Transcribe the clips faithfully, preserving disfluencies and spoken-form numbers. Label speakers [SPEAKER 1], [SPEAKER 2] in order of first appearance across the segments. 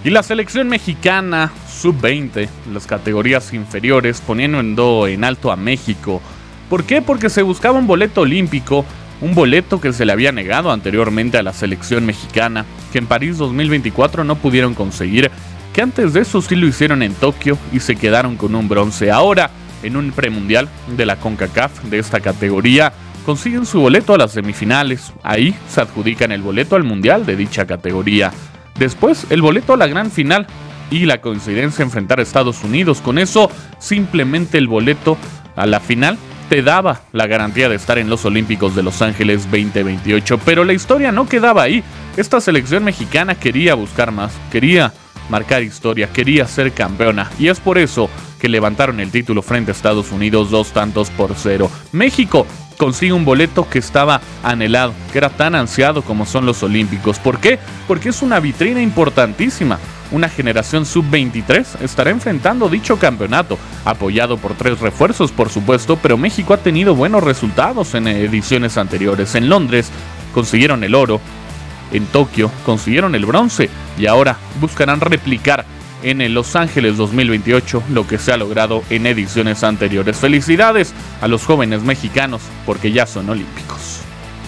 [SPEAKER 1] Y la selección mexicana sub veinte, las categorías inferiores, poniendo en alto a México. ¿Por qué? Porque se buscaba un boleto olímpico, un boleto que se le había negado anteriormente a la selección mexicana, que en París dos mil veinticuatro no pudieron conseguir, que antes de eso sí lo hicieron en Tokio y se quedaron con un bronce. Ahora, en un premundial de la CONCACAF de esta categoría, consiguen su boleto a las semifinales. Ahí se adjudican el boleto al mundial de dicha categoría. Después, el boleto a la gran final y la coincidencia enfrentar a Estados Unidos. Con eso, simplemente el boleto a la final te daba la garantía de estar en los Olímpicos de Los Ángeles veinte veintiocho. Pero la historia no quedaba ahí. Esta selección mexicana quería buscar más, quería marcar historia, quería ser campeona. Y es por eso que levantaron el título frente a Estados Unidos dos tantos por cero. México consigue un boleto que estaba anhelado, que era tan ansiado como son los Olímpicos. ¿Por qué? Porque es una vitrina importantísima. Una generación sub veintitrés estará enfrentando dicho campeonato, apoyado por tres refuerzos, por supuesto, pero México ha tenido buenos resultados en ediciones anteriores. En Londres consiguieron el oro, en Tokio consiguieron el bronce y ahora buscarán replicar en el Los Ángeles dos mil veintiocho lo que se ha logrado en ediciones anteriores. Felicidades a los jóvenes mexicanos porque ya son olímpicos.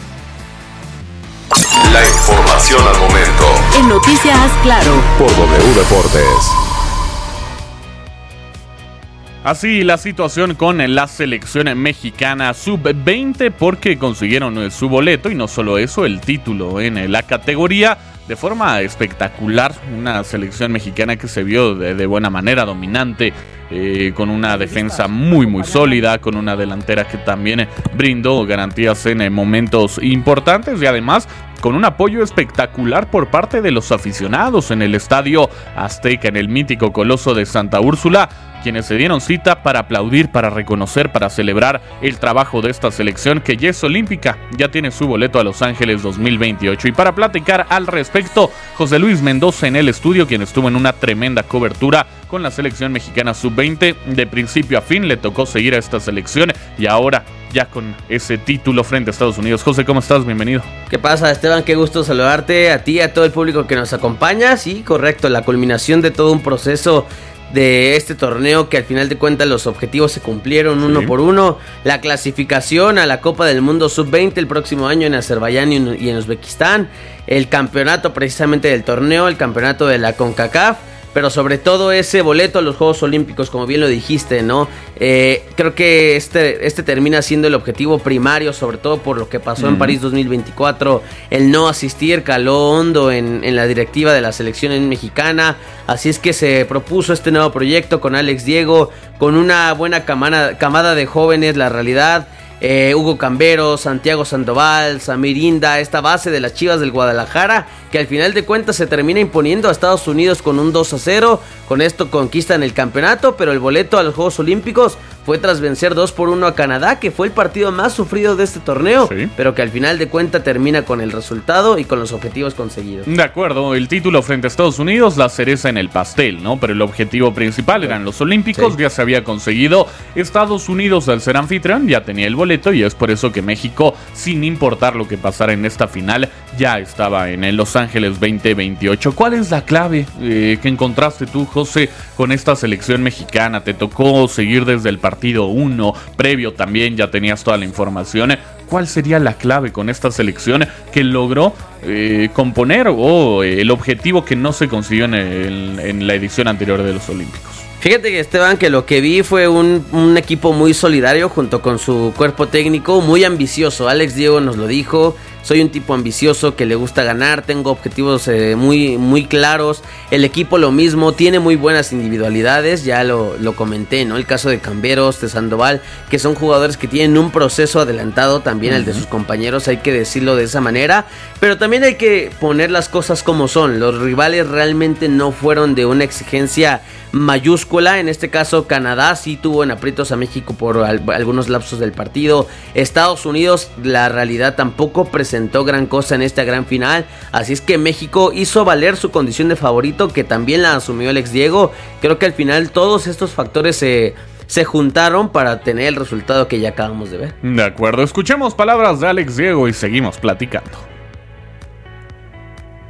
[SPEAKER 2] La información al momento.
[SPEAKER 3] En Noticias Claro.
[SPEAKER 2] Por W Deportes.
[SPEAKER 1] Así la situación con la selección mexicana sub veinte porque consiguieron su boleto y no solo eso, el título en la categoría de forma espectacular. Una selección mexicana que se vio de, de buena manera, dominante, eh, con una defensa muy muy sólida, con una delantera que también brindó garantías en momentos importantes y además con un apoyo espectacular por parte de los aficionados en el Estadio Azteca, en el mítico Coloso de Santa Úrsula, quienes se dieron cita para aplaudir, para reconocer, para celebrar el trabajo de esta selección que ya es olímpica, ya tiene su boleto a Los Ángeles dos mil veintiocho. Y para platicar al respecto, José Luis Mendoza en el estudio, quien estuvo en una tremenda cobertura con la selección mexicana sub veinte. De principio a fin le tocó seguir a esta selección y ahora ya con ese título frente a Estados Unidos. José, ¿cómo estás? Bienvenido.
[SPEAKER 4] ¿Qué pasa, Esteban? Qué gusto saludarte a ti y a todo el público que nos acompaña. Sí, correcto, la culminación de todo un proceso de este torneo que al final de cuentas los objetivos se cumplieron uno sí. por uno. La clasificación a la Copa del Mundo sub veinte el próximo año en Azerbaiyán y en Uzbekistán. El campeonato precisamente del torneo, el campeonato de la CONCACAF. Pero sobre todo ese boleto a los Juegos Olímpicos, como bien lo dijiste, ¿no? Eh, creo que este, este termina siendo el objetivo primario, sobre todo por lo que pasó mm. en París dos mil veinticuatro. El no asistir caló hondo en, en la directiva de la selección mexicana. Así es que se propuso este nuevo proyecto con Alex Diego, con una buena camada, camada de jóvenes, la realidad. Eh, Hugo Cambero, Santiago Sandoval, Samir Inda, esta base de las Chivas del Guadalajara, que al final de cuentas se termina imponiendo a Estados Unidos con un dos a cero. Con esto conquistan el campeonato, pero el boleto a los Juegos Olímpicos fue tras vencer dos por uno a Canadá, que fue el partido más sufrido de este torneo, sí. pero que al final de cuentas termina con el resultado y con los objetivos conseguidos.
[SPEAKER 1] De acuerdo, el título frente a Estados Unidos, la cereza en el pastel, ¿no? Pero el objetivo principal eran los Olímpicos, sí. ya se había conseguido. Estados Unidos, al ser anfitrión, ya tenía el boleto y es por eso que México, sin importar lo que pasara en esta final, ya estaba en el Los Ángeles veinte veintiocho. ¿Cuál es la clave eh, que encontraste tú, José, con esta selección mexicana? Te tocó seguir desde el partido uno, previo también ya tenías toda la información. ¿Cuál sería la clave con esta selección que logró eh, componer o oh, el objetivo que no se consiguió en, el, en la edición anterior de los Olímpicos?
[SPEAKER 4] Fíjate que Esteban, que lo que vi fue un, un equipo muy solidario junto con su cuerpo técnico, muy ambicioso. Alex Diego nos lo dijo, soy un tipo ambicioso que le gusta ganar, tengo objetivos eh, muy, muy claros. El equipo lo mismo, tiene muy buenas individualidades, ya lo, lo comenté, ¿no? El caso de Camberos, de Sandoval, que son jugadores que tienen un proceso adelantado también uh-huh. al de sus compañeros, hay que decirlo de esa manera. Pero también hay que poner las cosas como son. Los rivales realmente no fueron de una exigencia mayúscula. En este caso Canadá sí tuvo en aprietos a México por al, algunos lapsos del partido. Estados Unidos, la realidad, tampoco presentó gran cosa en esta gran final. Así es que México hizo valer su condición de favorito, que también la asumió Alex Diego. Creo que al final todos estos factores se... se juntaron para tener el resultado que ya acabamos de ver.
[SPEAKER 1] De acuerdo, escuchemos palabras de Alex Diego y seguimos platicando.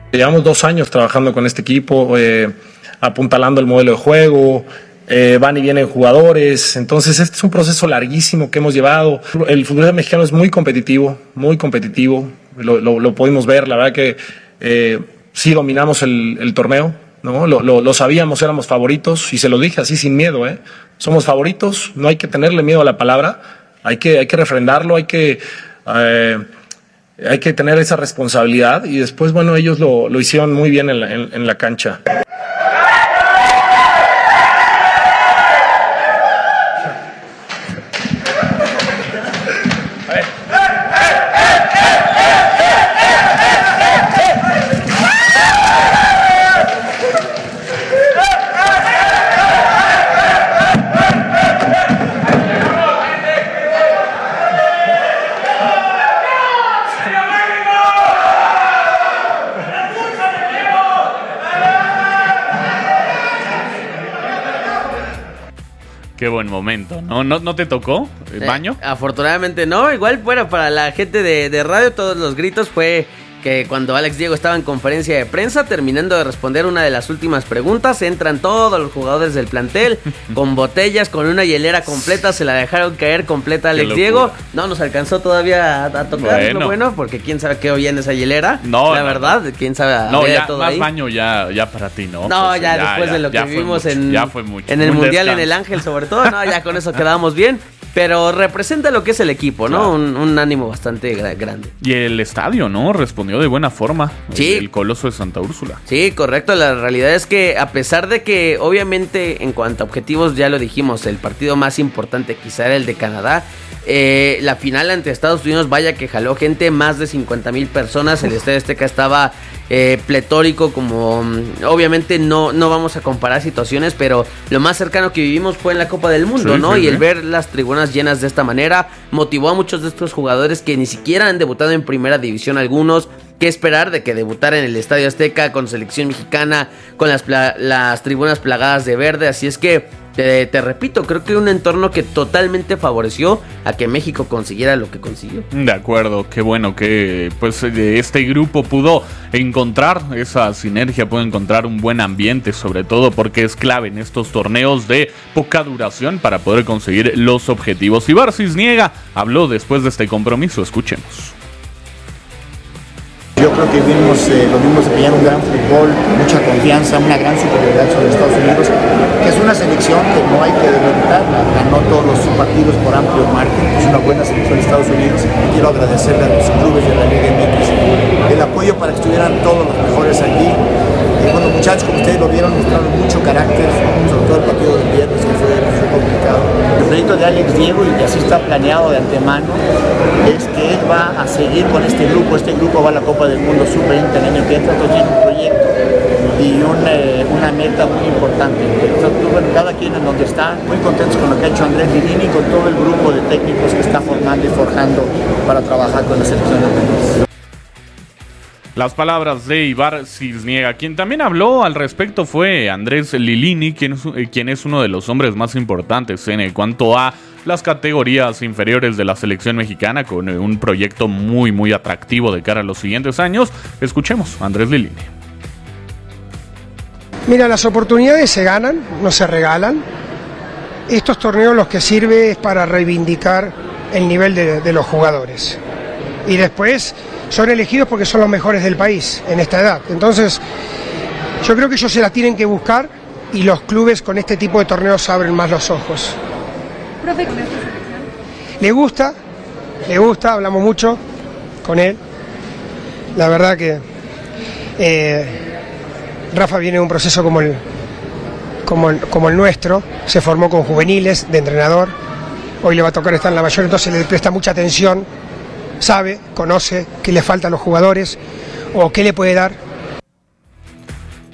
[SPEAKER 3] Llevamos dos años trabajando con este equipo, eh, apuntalando el modelo de juego, eh, van y vienen jugadores, entonces este es un proceso larguísimo que hemos llevado. El fútbol mexicano es muy competitivo, muy competitivo, lo, lo, lo pudimos ver, la verdad que eh, sí dominamos el, el torneo, ¿no? Lo, lo, lo sabíamos, éramos favoritos y se lo dije así sin miedo, ¿eh? Somos favoritos, no hay que tenerle miedo a la palabra, hay que, hay que refrendarlo, hay que... Eh, Hay que tener esa responsabilidad y después, bueno, ellos lo, lo hicieron muy bien en la, en, en la cancha.
[SPEAKER 1] Qué buen momento, ¿no? ¿No, no te tocó el baño?
[SPEAKER 4] Eh, afortunadamente no, igual bueno, para la gente de, de radio todos los gritos fue que cuando Alex Diego estaba en conferencia de prensa terminando de responder una de las últimas preguntas, entran todos los jugadores del plantel con botellas, con una hielera completa, se la dejaron caer completa a Alex Diego, no nos alcanzó todavía a, a tocar, bueno. Lo bueno, porque quién sabe qué había en esa hielera, no, la no, verdad, no. quién sabe.
[SPEAKER 1] No, ya
[SPEAKER 4] todo
[SPEAKER 1] más
[SPEAKER 4] ahí.
[SPEAKER 1] Baño ya, ya para ti, ¿no?
[SPEAKER 4] No, pues, ya, ya después ya, de lo que vivimos mucho, en,
[SPEAKER 1] ya fue mucho,
[SPEAKER 4] en el Mundial descanso. En el Ángel sobre todo, no, ya con eso quedamos bien. Pero representa lo que es el equipo, ¿no? Claro. Un, un ánimo bastante grande.
[SPEAKER 1] Y el estadio, ¿no? Respondió de buena forma.
[SPEAKER 4] Sí.
[SPEAKER 1] El, el Coloso de Santa Úrsula.
[SPEAKER 4] Sí, correcto. La realidad es que a pesar de que, obviamente, en cuanto a objetivos, ya lo dijimos, el partido más importante quizá era el de Canadá. Eh, la final ante Estados Unidos, vaya que jaló gente, más de cincuenta mil personas. El Estadio Azteca estaba eh, pletórico, como obviamente no, no vamos a comparar situaciones, pero lo más cercano que vivimos fue en la Copa del Mundo, sí, ¿no? Sí, y el sí. ver las tribunas llenas de esta manera motivó a muchos de estos jugadores que ni siquiera han debutado en primera división algunos. ¿Qué esperar de que debutara en el Estadio Azteca con selección mexicana, con las, pla- las tribunas plagadas de verde? Así es que, te, te repito, creo que un entorno que totalmente favoreció a que México consiguiera lo que consiguió.
[SPEAKER 1] De acuerdo, qué bueno que pues este grupo pudo encontrar esa sinergia, pudo encontrar un buen ambiente, sobre todo porque es clave en estos torneos de poca duración para poder conseguir los objetivos. Ibar Cisniega habló después de este compromiso, escuchemos.
[SPEAKER 5] Yo creo que vimos, eh, lo vimos desempeñar un gran fútbol, mucha confianza, una gran superioridad sobre Estados Unidos, que es una selección que no hay que demeritarla, ganó todos los partidos por amplio margen, es una buena selección de Estados Unidos. Quiero agradecerle a los clubes de la Liga M X el apoyo para que estuvieran todos los mejores aquí. Y bueno, muchachos, como ustedes lo vieron, mostraron mucho carácter, sobre todo el partido del viernes, que fue, fue complicado. El proyecto de Alex Diego, y así está planeado de antemano, es que él va a seguir con este grupo. Este grupo va a la Copa del Mundo sub veinte el año que entra, entonces tiene un proyecto y un, eh, una meta muy importante. Entonces, bueno, cada quien en donde está, muy contentos con lo que ha hecho Andrés Lilini y con todo el grupo de técnicos que está formando y forjando para trabajar con la selección de país.
[SPEAKER 1] Las palabras de Ibar Cisniega. Quien también habló al respecto fue Andrés Lilini, quien es, quien es uno de los hombres más importantes en cuanto a las categorías inferiores de la selección mexicana, con un proyecto muy muy atractivo de cara a los siguientes años. Escuchemos a Andrés Lilini.
[SPEAKER 6] Mira, las oportunidades se ganan, no se regalan. Estos torneos los que sirve es para reivindicar el nivel de, de los jugadores. Y después son elegidos porque son los mejores del país en esta edad. Entonces, yo creo que ellos se la tienen que buscar y los clubes con este tipo de torneos abren más los ojos.
[SPEAKER 7] Profe,
[SPEAKER 6] le gusta, le gusta, hablamos mucho con él. La verdad que eh, Rafa viene de un proceso como el, como, el, como el nuestro, se formó con juveniles de entrenador, hoy le va a tocar estar en la mayor, entonces le presta mucha atención, sabe, conoce qué le falta a los jugadores o qué le puede dar.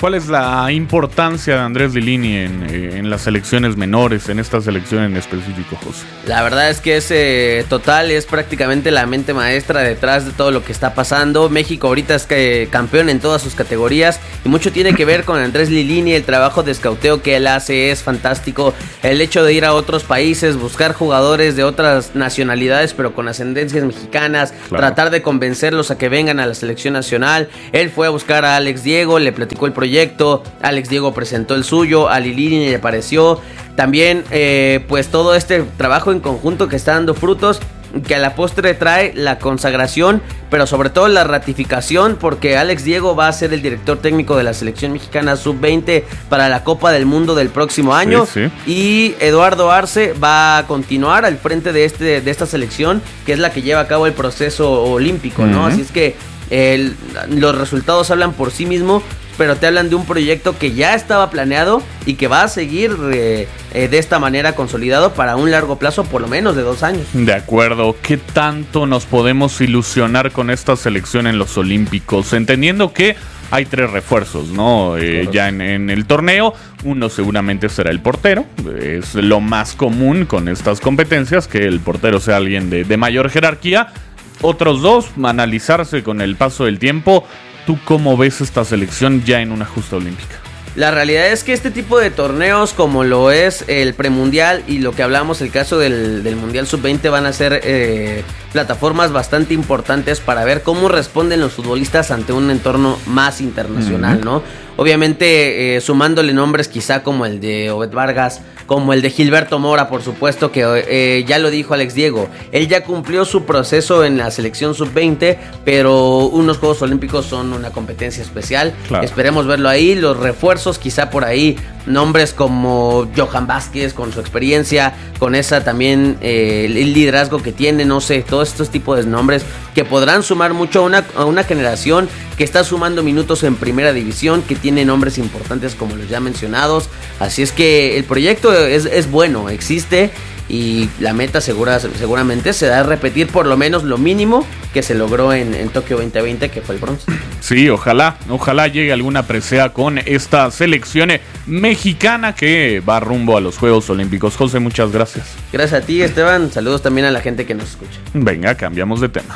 [SPEAKER 1] ¿Cuál es la importancia de Andrés Lilini en, en las selecciones menores, en esta selección en específico, José?
[SPEAKER 4] La verdad es que es eh, total, es prácticamente la mente maestra detrás de todo lo que está pasando. México ahorita es que, campeón en todas sus categorías y mucho tiene que ver con Andrés Lilini. El trabajo de escauteo que él hace es fantástico. El hecho de ir a otros países, buscar jugadores de otras nacionalidades pero con ascendencias mexicanas, claro. Tratar de convencerlos a que vengan a la selección nacional. Él fue a buscar a Alex Diego, le platicó el proyecto. Alex Diego presentó el suyo, a Lilini le pareció. También eh, pues todo este trabajo en conjunto que está dando frutos, que a la postre trae la consagración, pero sobre todo la ratificación, porque Alex Diego va a ser el director técnico de la selección mexicana sub veinte para la Copa del Mundo del próximo año, sí, sí. Y Eduardo Arce va a continuar al frente de, este, de esta selección, que es la que lleva a cabo el proceso olímpico, ¿no? Uh-huh. Así es que el, los resultados hablan por sí mismos, pero te hablan de un proyecto que ya estaba planeado y que va a seguir eh, eh, de esta manera consolidado para un largo plazo, por lo menos de dos años.
[SPEAKER 1] De acuerdo. ¿Qué tanto nos podemos ilusionar con esta selección en los Olímpicos? Entendiendo que hay tres refuerzos, ¿no? Eh, claro. Ya en, en el torneo, uno seguramente será el portero. Es lo más común con estas competencias, que el portero sea alguien de, de mayor jerarquía. Otros dos, analizarse con el paso del tiempo. ¿Tú cómo ves esta selección ya en una justa olímpica?
[SPEAKER 4] La realidad es que este tipo de torneos, como lo es el premundial y lo que hablamos, el caso del, del mundial sub veinte, van a ser eh, plataformas bastante importantes para ver cómo responden los futbolistas ante un entorno más internacional, uh-huh. ¿no? Obviamente eh, sumándole nombres quizá como el de Obed Vargas, como el de Gilberto Mora, por supuesto, que eh, ya lo dijo Alex Diego. Él ya cumplió su proceso en la selección sub veinte, pero unos Juegos Olímpicos son una competencia especial. Claro. Esperemos verlo ahí. Los refuerzos, quizá por ahí, nombres como Johan Vázquez, con su experiencia, con esa también eh, el liderazgo que tiene, no sé, todos estos tipos de nombres que podrán sumar mucho a una, a una generación que está sumando minutos en primera división, que tiene nombres importantes como los ya mencionados. Así es que el proyecto es, es bueno, existe, y la meta segura, seguramente será repetir por lo menos lo mínimo que se logró en, en Tokio veinte veinte, que fue el bronce.
[SPEAKER 1] Sí, ojalá, ojalá llegue alguna presea con esta selección mexicana que va rumbo a los Juegos Olímpicos. José, muchas gracias.
[SPEAKER 4] Gracias a ti, Esteban. Saludos también a la gente que nos escucha.
[SPEAKER 1] Venga, cambiamos de tema.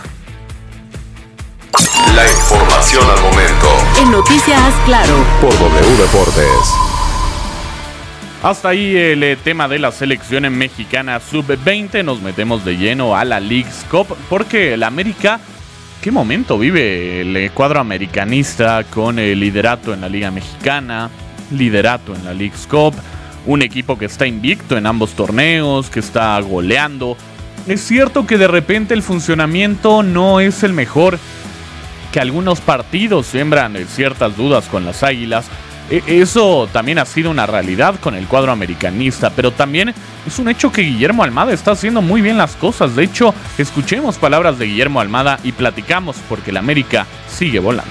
[SPEAKER 2] La información al momento.
[SPEAKER 7] En Noticias Claro.
[SPEAKER 2] Por W Deportes.
[SPEAKER 1] Hasta ahí el eh, tema de la selección mexicana sub veinte. Nos metemos de lleno a la Leagues Cup, porque el América, ¿qué momento vive el eh, cuadro americanista con el liderato en la Liga Mexicana, liderato en la Leagues Cup? Un equipo que está invicto en ambos torneos, que está goleando. Es cierto que de repente el funcionamiento no es el mejor, que algunos partidos siembran eh, ciertas dudas con las Águilas. Eso también ha sido una realidad con el cuadro americanista, pero también es un hecho que Guillermo Almada está haciendo muy bien las cosas. De hecho, escuchemos palabras de Guillermo Almada y platicamos, porque el América sigue volando.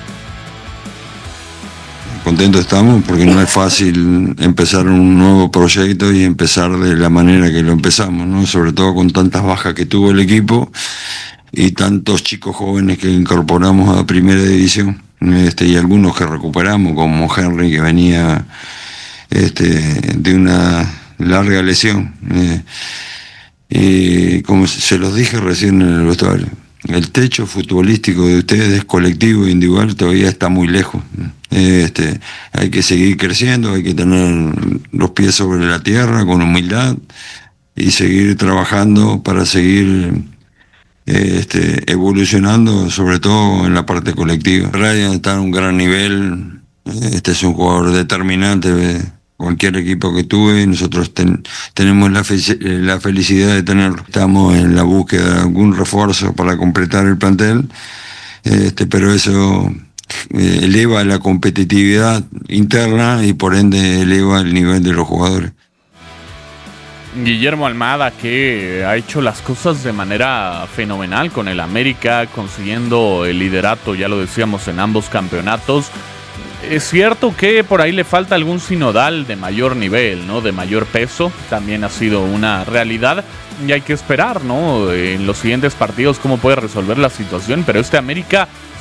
[SPEAKER 8] Contentos estamos porque no es fácil empezar un nuevo proyecto y empezar de la manera que lo empezamos, ¿no? Sobre todo con tantas bajas que tuvo el equipo y tantos chicos jóvenes que incorporamos a primera división. Este, y algunos que recuperamos, como Henry, que venía este, de una larga lesión. Eh, y como se los dije recién en el vestuario, el techo futbolístico de ustedes, colectivo e individual, todavía está muy lejos. Eh, este, hay que seguir creciendo, hay que tener los pies sobre la tierra con humildad y seguir trabajando para seguir Este, evolucionando, sobre todo en la parte colectiva. Ryan está en un gran nivel, este es un jugador determinante de cualquier equipo que tuve, nosotros ten, tenemos la, fe, la felicidad de tenerlo. Estamos en la búsqueda de algún refuerzo para completar el plantel, este, pero eso eh, eleva la competitividad interna y por ende eleva el nivel de los jugadores.
[SPEAKER 1] Guillermo Almada, que ha hecho las cosas de manera fenomenal con el América, consiguiendo el liderato, ya lo decíamos, en ambos campeonatos. Es cierto que por ahí le falta algún sinodal de mayor nivel, ¿no? De mayor peso, también ha sido una realidad y hay que esperar, ¿no? En los siguientes partidos cómo puede resolver la situación, pero este América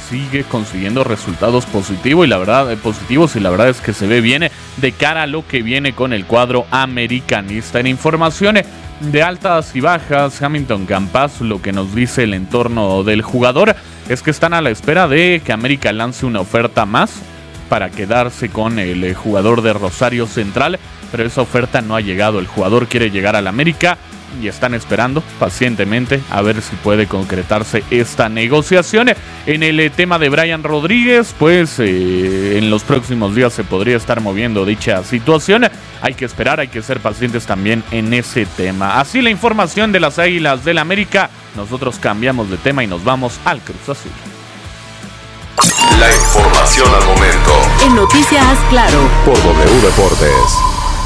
[SPEAKER 1] sigue consiguiendo resultados positivos y la verdad, eh, positivos y la verdad es que se ve bien de cara a lo que viene con el cuadro americanista. En informaciones de altas y bajas, Hamilton Campas, lo que nos dice el entorno del jugador es que están a la espera de que América lance una oferta más para quedarse con el jugador de Rosario Central, pero esa oferta no ha llegado. El jugador quiere llegar al América y están esperando pacientemente a ver si puede concretarse esta negociación. En el tema de Brian Rodríguez, pues eh, en los próximos días se podría estar moviendo dicha situación. Hay que esperar, hay que ser pacientes también en ese tema. Así la información de las Águilas del América. Nosotros cambiamos de tema y nos vamos al Cruz Azul.
[SPEAKER 2] La información al momento.
[SPEAKER 7] En Noticias Claro.
[SPEAKER 2] Por W Deportes.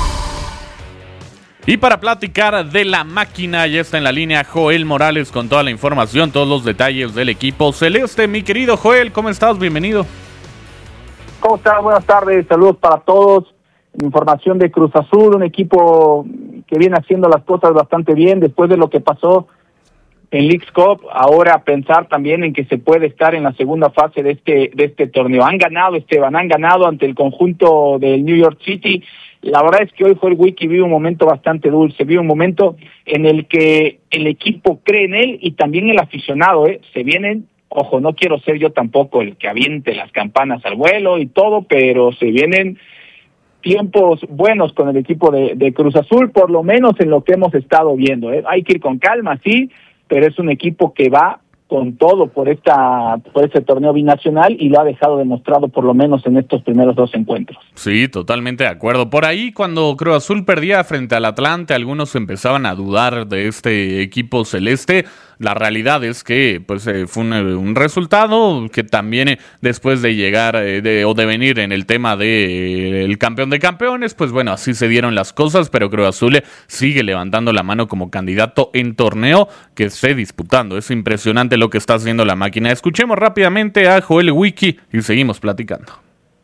[SPEAKER 1] Y para platicar de la máquina, ya está en la línea Joel Morales con toda la información, todos los detalles del equipo celeste. Mi querido Joel, ¿cómo estás? Bienvenido.
[SPEAKER 9] ¿Cómo estás? Buenas tardes, saludos para todos. Información de Cruz Azul, un equipo que viene haciendo las cosas bastante bien después de lo que pasó en Leagues Cup. Ahora pensar también en que se puede estar en la segunda fase de este de este torneo. Han ganado, Esteban, han ganado ante el conjunto del New York City. La verdad es que hoy Joel Wiki vive un momento bastante dulce, vive un momento en el que el equipo cree en él y también el aficionado, ¿eh? Se vienen, ojo, no quiero ser yo tampoco el que aviente las campanas al vuelo y todo, pero se vienen tiempos buenos con el equipo de, de Cruz Azul, por lo menos en lo que hemos estado viendo, ¿eh? Hay que ir con calma, sí, pero es un equipo que va con todo por esta por este torneo binacional y lo ha dejado demostrado por lo menos en estos primeros dos encuentros.
[SPEAKER 1] Sí, totalmente de acuerdo. Por ahí cuando Cruz Azul perdía frente al Atlante, algunos empezaban a dudar de este equipo celeste. La realidad es que pues eh, fue un, un resultado que también eh, después de llegar eh, de, o de venir en el tema del de, eh, el campeón de campeones, pues bueno, así se dieron las cosas, pero Cruz Azul eh, sigue levantando la mano como candidato en torneo que esté disputando. Es impresionante lo que está haciendo la máquina. Escuchemos rápidamente a Joel Wiki y seguimos platicando.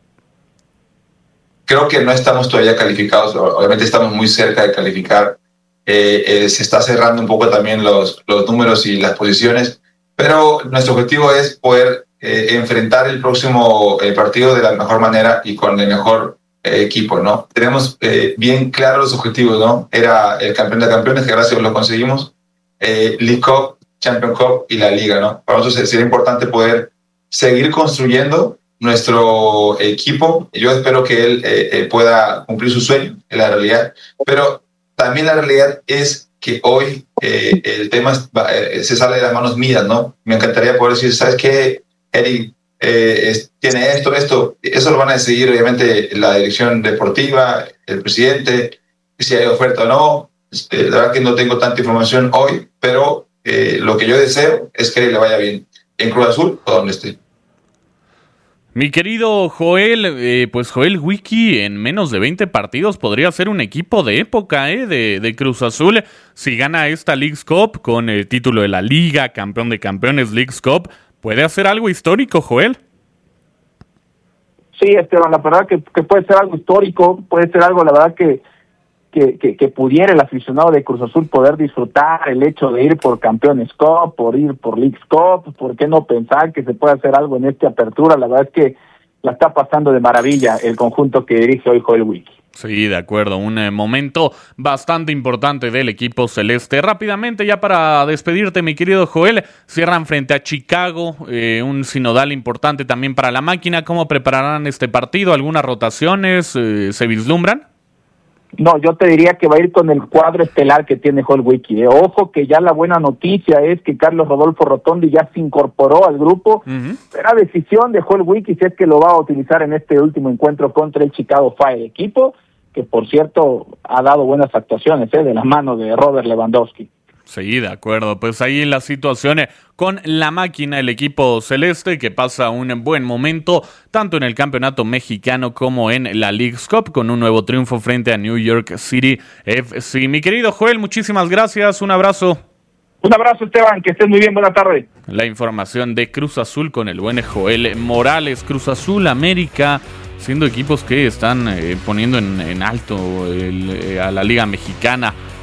[SPEAKER 10] Creo que no estamos todavía calificados, obviamente estamos muy cerca de calificar. Eh, eh, se está cerrando un poco también los, los números y las posiciones, pero nuestro objetivo es poder eh, enfrentar el próximo eh, partido de la mejor manera y con el mejor eh, equipo, ¿no? Tenemos eh, bien claros los objetivos, ¿no? Era el campeón de campeones, que gracias a Dios lo conseguimos, eh, League Cup, Champion Cup y la Liga, ¿no? Para nosotros sería importante poder seguir construyendo nuestro equipo. Yo espero que él eh, eh, pueda cumplir su sueño, en la realidad, pero también la realidad es que hoy eh, el tema eh, se sale de las manos mías, ¿no? Me encantaría poder decir, ¿sabes qué, Eric? Eh, es, tiene esto, esto. Eso lo van a decidir, obviamente, la dirección deportiva, el presidente, si hay oferta o no. Este, la verdad que no tengo tanta información hoy, pero eh, lo que yo deseo es que le vaya bien en Cruz Azul o donde esté.
[SPEAKER 1] Mi querido Joel, eh, pues Joel Wiki en menos de veinte partidos podría ser un equipo de época eh, de, de Cruz Azul. Si gana esta Leagues Cup con el título de la Liga, campeón de campeones Leagues Cup, ¿puede hacer algo histórico, Joel?
[SPEAKER 9] Sí, Esteban, la verdad que, que puede ser algo histórico, puede ser algo, la verdad que Que, que, que pudiera el aficionado de Cruz Azul poder disfrutar el hecho de ir por Campeones Cup, por ir por Leagues Cup. ¿Por qué no pensar que se puede hacer algo en esta apertura? La verdad es que la está pasando de maravilla el conjunto que dirige hoy Joel Wiki.
[SPEAKER 1] Sí, de acuerdo, un eh, momento bastante importante del equipo celeste. Rápidamente, ya para despedirte, mi querido Joel, cierran frente a Chicago, eh, un sinodal importante también para la máquina. ¿Cómo prepararán este partido? ¿Algunas rotaciones eh, se vislumbran?
[SPEAKER 9] No, yo te diría que va a ir con el cuadro estelar que tiene Joel Wiki. Eh. Ojo que ya la buena noticia es que Carlos Rodolfo Rotondi ya se incorporó al grupo. Uh-huh. Era decisión de Joel Wiki si es que lo va a utilizar en este último encuentro contra el Chicago Fire, equipo que por cierto ha dado buenas actuaciones eh, de la mano de Robert Lewandowski.
[SPEAKER 1] Sí, de acuerdo. Pues ahí la situación con la máquina, el equipo celeste que pasa un buen momento tanto en el campeonato mexicano como en la Leagues Cup con un nuevo triunfo frente a New York City F C. Mi querido Joel, muchísimas gracias. Un abrazo.
[SPEAKER 9] Un abrazo, Esteban. Que estés muy bien. Buena tarde.
[SPEAKER 1] La información de Cruz Azul con el buen Joel Morales. Cruz Azul, América, siendo equipos que están eh, poniendo en, en alto el, eh, a la Liga Mexicana.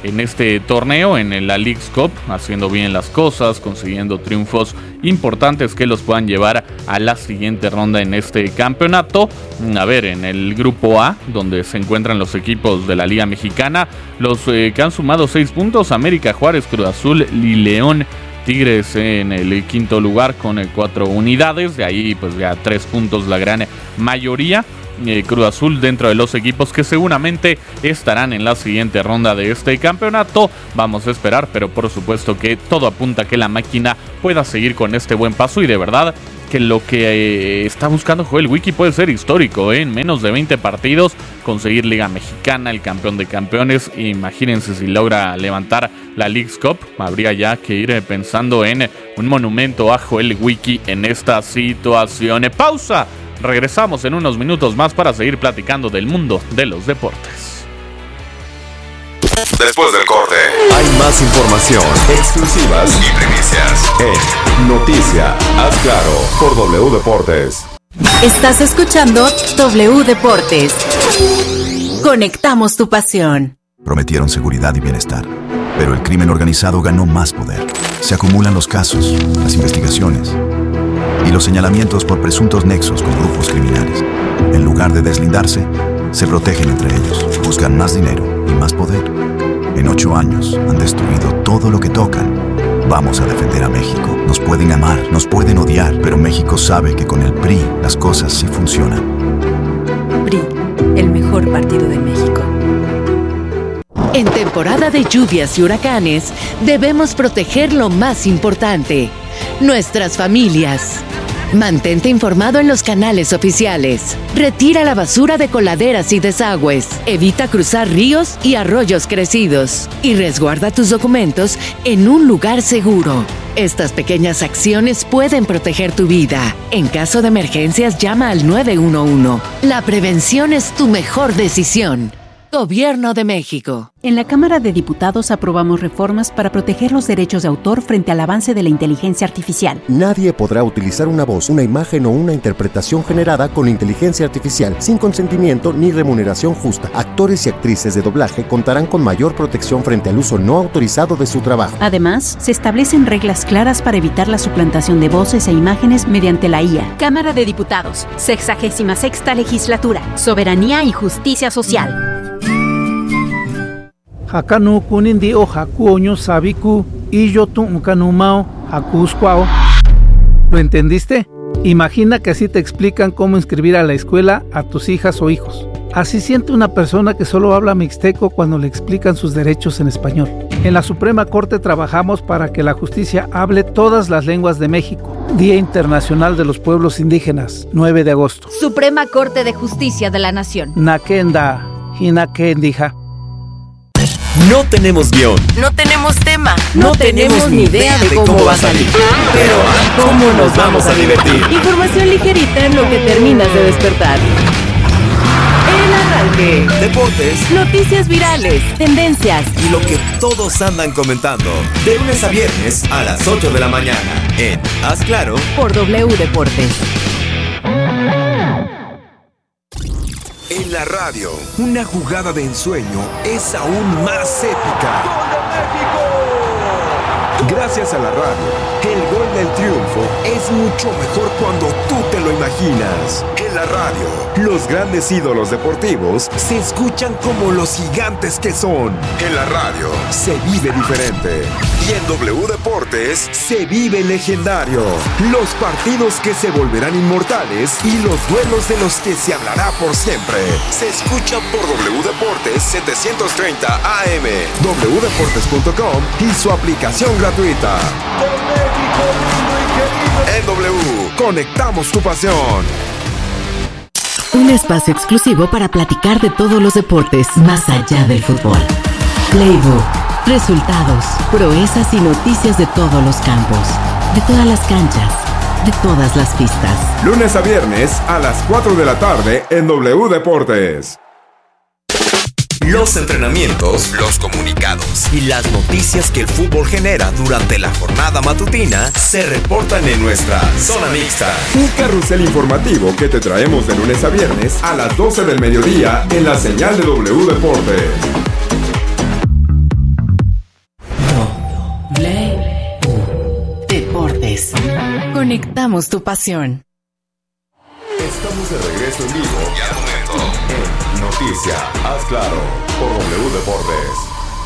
[SPEAKER 1] en este torneo, en la Leagues Cup, haciendo bien las cosas, consiguiendo triunfos importantes que los puedan llevar a la siguiente ronda en este campeonato. A ver, en el grupo A, donde se encuentran los equipos de la Liga Mexicana, los eh, que han sumado seis puntos: América, Juárez, Cruz Azul y León. Tigres en el quinto lugar con cuatro unidades, de ahí pues ya tres puntos la gran mayoría. Eh, Cruz Azul dentro de los equipos que seguramente estarán en la siguiente ronda de este campeonato. Vamos a esperar, pero por supuesto que todo apunta a que la máquina pueda seguir con este buen paso, y de verdad que lo que eh, está buscando Joel Wiki puede ser histórico, ¿eh? En menos de veinte partidos conseguir Liga Mexicana, el campeón de campeones. Imagínense si logra levantar la Leagues Cup, habría ya que ir pensando en un monumento a Joel Wiki en esta situación. Pausa, regresamos en unos minutos más para seguir platicando del mundo de los deportes.
[SPEAKER 2] Después del corte, hay más información, exclusivas y primicias en Noticia Haz Claro por W Deportes.
[SPEAKER 7] Estás escuchando W Deportes. Conectamos tu pasión.
[SPEAKER 11] Prometieron seguridad y bienestar, pero el crimen organizado ganó más poder. Se acumulan los casos, las investigaciones y los señalamientos por presuntos nexos con grupos criminales. En lugar de deslindarse, se protegen entre ellos, buscan más dinero y más poder. En ocho años han destruido todo lo que tocan. Vamos a defender a México. Nos pueden amar, nos pueden odiar, pero México sabe que con el P R I las cosas sí funcionan.
[SPEAKER 7] P R I, el mejor partido de México. En temporada de lluvias y huracanes, debemos proteger lo más importante: nuestras familias. Mantente informado en los canales oficiales. Retira la basura de coladeras y desagües. Evita cruzar ríos y arroyos crecidos. Y resguarda tus documentos en un lugar seguro. Estas pequeñas acciones pueden proteger tu vida. En caso de emergencias, llama al nueve uno uno. La prevención es tu mejor decisión. Gobierno de México.
[SPEAKER 12] En la Cámara de Diputados aprobamos reformas para proteger los derechos de autor frente al avance de la inteligencia artificial.
[SPEAKER 13] Nadie podrá utilizar una voz, una imagen o una interpretación generada con inteligencia artificial sin consentimiento ni remuneración justa. Actores y actrices de doblaje contarán con mayor protección frente al uso no autorizado de su trabajo.
[SPEAKER 12] Además, se establecen reglas claras para evitar la suplantación de voces e imágenes mediante la I A.
[SPEAKER 14] Cámara de Diputados, sexagésima sexta legislatura. Soberanía y justicia social.
[SPEAKER 15] Hakanu kunindi o hakuoño sabiku y yo tu unkanumao hakusquao. ¿Lo entendiste? Imagina que así te explican cómo inscribir a la escuela a tus hijas o hijos. Así siente una persona que solo habla mixteco cuando le explican sus derechos en español. En la Suprema Corte trabajamos para que la justicia hable todas las lenguas de México. Día Internacional de los Pueblos Indígenas, nueve de agosto.
[SPEAKER 14] Suprema Corte de Justicia de la Nación.
[SPEAKER 15] Nakenda, hinakendija.
[SPEAKER 16] No tenemos guión.
[SPEAKER 7] No tenemos tema.
[SPEAKER 16] No, no tenemos, tenemos ni idea de cómo, cómo va a salir. Pero ¿cómo nos vamos a divertir?
[SPEAKER 7] Información ligerita en lo que terminas de despertar. El arranque.
[SPEAKER 16] Deportes.
[SPEAKER 7] Noticias virales. Tendencias.
[SPEAKER 16] Y lo que todos andan comentando. De lunes a viernes a las ocho de la mañana. En Haz Claro.
[SPEAKER 7] Por W Deportes.
[SPEAKER 2] En la radio, una jugada de ensueño es aún más épica. ¡Gol de México! Gracias a la radio, el gol del triunfo es mucho mejor cuando tú te lo imaginas. En la radio, los grandes ídolos deportivos se escuchan como los gigantes que son. En la radio, se vive diferente. Y en W Deportes, se vive legendario. Los partidos que se volverán inmortales y los duelos de los que se hablará por siempre. Se escucha por W Deportes setecientos treinta A M, w deportes punto com y su aplicación gratuita. En W, conectamos tu pasión.
[SPEAKER 7] Un espacio exclusivo para platicar de todos los deportes más allá del fútbol. Playbook, resultados, proezas y noticias de todos los campos, de todas las canchas, de todas las pistas.
[SPEAKER 2] Lunes a viernes a las cuatro de la tarde en W Deportes.
[SPEAKER 16] Los entrenamientos, los comunicados y las noticias que el fútbol genera durante la jornada matutina se reportan en nuestra Zona Mixta.
[SPEAKER 2] Un carrusel informativo que te traemos de lunes a viernes a las doce del mediodía en la señal de W Deportes.
[SPEAKER 7] Conectamos tu pasión.
[SPEAKER 16] Estamos de regreso en vivo y al momento en Noticias Haz Claro por W Deportes.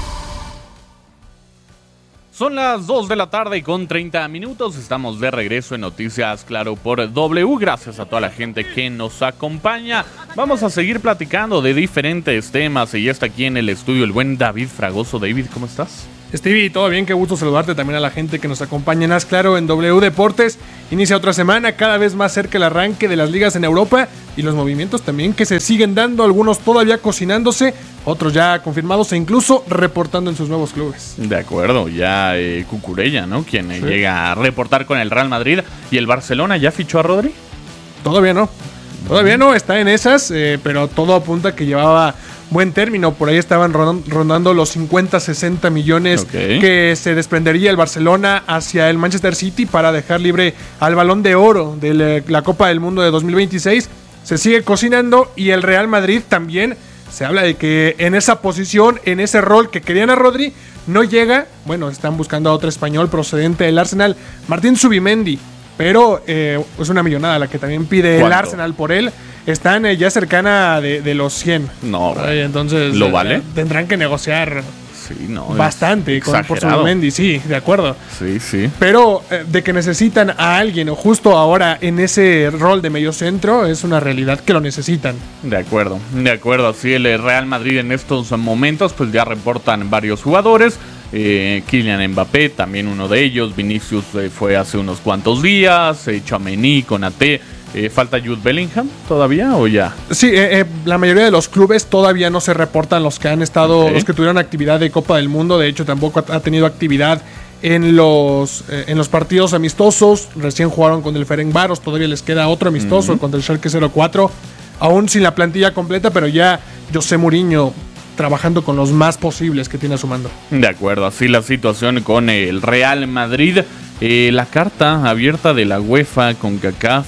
[SPEAKER 1] Son las dos de la tarde con treinta minutos. Estamos de regreso en Noticias Claro por W. Gracias a toda la gente que nos acompaña. Vamos a seguir platicando de diferentes temas. Y ya está aquí en el estudio el buen David Fragoso. David, ¿cómo estás?
[SPEAKER 3] Stevie, todo bien, qué gusto saludarte también a la gente que nos acompaña en Haz Claro en W Deportes. Inicia otra semana, cada vez más cerca el arranque de las ligas en Europa y los movimientos también que se siguen dando, algunos todavía cocinándose, otros ya confirmados e incluso reportando en sus nuevos clubes.
[SPEAKER 1] De acuerdo, ya eh, Cucurella, ¿no? Quien eh,
[SPEAKER 3] Sí.
[SPEAKER 1] llega a reportar con el Real Madrid. ¿Y el Barcelona ya fichó a Rodri?
[SPEAKER 3] Todavía no, todavía no, está en esas, eh, pero todo apunta que llevaba buen término. Por ahí estaban rondando los cincuenta, sesenta millones
[SPEAKER 1] okay.
[SPEAKER 3] que se desprendería el Barcelona hacia el Manchester City para dejar libre al Balón de Oro de la Copa del Mundo de dos mil veintiséis. Se sigue cocinando y el Real Madrid también se habla de que en esa posición, en ese rol que querían a Rodri, no llega. Bueno, están buscando a otro español procedente del Arsenal, Martín Zubimendi. Pero eh, es una millonada la que también pide el
[SPEAKER 1] ¿Cuánto?
[SPEAKER 3] Arsenal por él. Están eh, ya cercana de, de los cien.
[SPEAKER 1] No,
[SPEAKER 3] Ay, entonces
[SPEAKER 1] ¿lo
[SPEAKER 3] eh,
[SPEAKER 1] vale?
[SPEAKER 3] Tendrán que negociar
[SPEAKER 1] Sí, no.
[SPEAKER 3] bastante con, por
[SPEAKER 1] exagerado.
[SPEAKER 3] Zubimendi, sí, de acuerdo.
[SPEAKER 1] Sí, sí.
[SPEAKER 3] Pero eh, de que necesitan a alguien, o justo ahora en ese rol de mediocentro, es una realidad que lo necesitan.
[SPEAKER 1] De acuerdo, de acuerdo. Así el Real Madrid en estos momentos pues ya reportan varios jugadores. Eh, Kylian Mbappé, también uno de ellos. Vinicius eh, fue hace unos cuantos días. Eh, Tchouaméni, Konaté. Eh, ¿Falta Jude Bellingham todavía o ya?
[SPEAKER 3] Sí, eh, eh, la mayoría de los clubes todavía no se reportan los que han estado,
[SPEAKER 1] Okay.
[SPEAKER 3] los que tuvieron actividad de Copa del Mundo. De hecho, tampoco ha, ha tenido actividad en los eh, en los partidos amistosos. Recién jugaron con el Ferencváros, todavía les queda otro amistoso
[SPEAKER 1] Ujú.
[SPEAKER 3] contra el Schalke cero cuatro. Aún sin la plantilla completa, pero ya José Mourinho trabajando con los más posibles que tiene a su mando.
[SPEAKER 1] De acuerdo, así la situación con el Real Madrid. Eh, la carta abierta de la UEFA, CONCACAF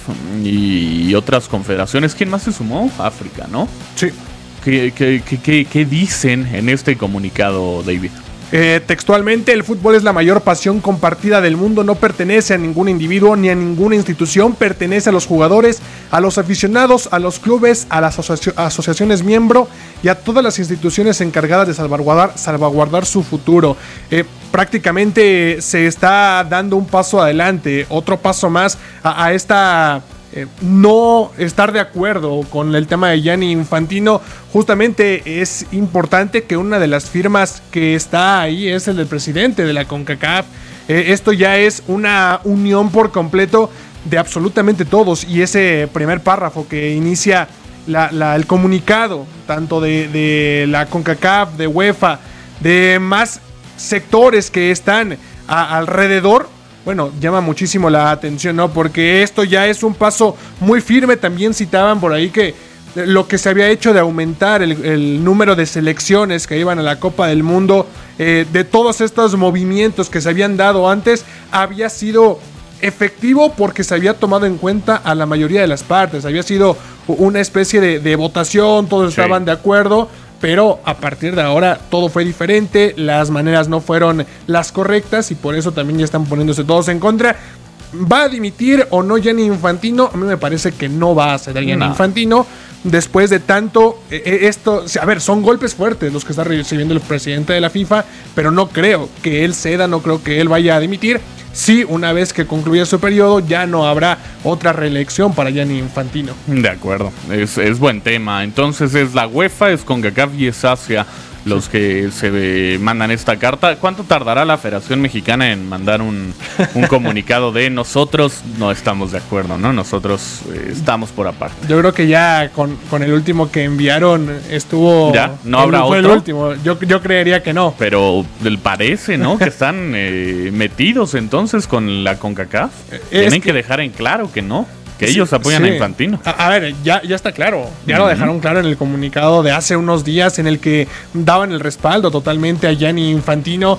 [SPEAKER 1] y otras confederaciones. ¿Quién más se sumó? África, ¿no?
[SPEAKER 3] Sí.
[SPEAKER 1] ¿Qué, qué, qué, qué, qué dicen en este comunicado, David?
[SPEAKER 3] Eh, textualmente, el fútbol es la mayor pasión compartida del mundo, no pertenece a ningún individuo ni a ninguna institución, pertenece a los jugadores, a los aficionados, a los clubes, a las asoci- asociaciones miembro y a todas las instituciones encargadas de salvaguardar, salvaguardar su futuro. Eh, prácticamente se está dando un paso adelante, otro paso más a, a esta... Eh, no estar de acuerdo con el tema de Gianni Infantino. Justamente es importante que una de las firmas que está ahí es el del presidente de la CONCACAF. Eh, esto ya es una unión por completo de absolutamente todos, y ese primer párrafo que inicia la, la, el comunicado tanto de, de la CONCACAF, de UEFA, de más sectores que están a, alrededor. Bueno, llama muchísimo la atención, ¿no? Porque esto ya es un paso muy firme. También citaban por ahí que lo que se había hecho de aumentar el, el número de selecciones que iban a la Copa del Mundo, eh, de todos estos movimientos que se habían dado antes, había sido efectivo porque se había tomado en cuenta a la mayoría de las partes. Había sido una especie de, de votación, todos
[SPEAKER 1] Sí.
[SPEAKER 3] estaban de acuerdo. Pero a partir de ahora todo fue diferente, las maneras no fueron las correctas y por eso también ya están poniéndose todos en contra. ¿Va a dimitir o no Gianni Infantino? A mí me parece que no va a ceder Gianni
[SPEAKER 1] No.
[SPEAKER 3] Infantino después de tanto eh, esto. A ver, son golpes fuertes los que está recibiendo el presidente de la FIFA, pero no creo que él ceda, no creo que él vaya a dimitir. Sí, una vez que concluya su periodo ya no habrá otra reelección para Gianni Infantino.
[SPEAKER 1] De acuerdo, es, es buen tema. Entonces es la UEFA, es CONCACAF y es Asia los que se eh, mandan esta carta. ¿Cuánto tardará la Federación Mexicana en mandar un, un comunicado de nosotros no estamos de acuerdo, ¿no? Nosotros eh, estamos por aparte.
[SPEAKER 3] Yo creo que ya con, con el último que enviaron estuvo...
[SPEAKER 1] ¿Ya? ¿No habrá
[SPEAKER 3] fue
[SPEAKER 1] otro?
[SPEAKER 3] el último. Yo, yo creería que no.
[SPEAKER 1] Pero el parece, ¿no? Que están eh, metidos entonces con la CONCACAF.
[SPEAKER 3] Es
[SPEAKER 1] Tienen
[SPEAKER 3] que-
[SPEAKER 1] que dejar en claro que no, que
[SPEAKER 3] Sí,
[SPEAKER 1] ellos apoyan
[SPEAKER 3] sí.
[SPEAKER 1] a Infantino.
[SPEAKER 3] A, a ver, ya, ya está claro. Ya
[SPEAKER 1] Ujú.
[SPEAKER 3] lo dejaron claro en el comunicado de hace unos días en el que daban el respaldo totalmente a Gianni Infantino.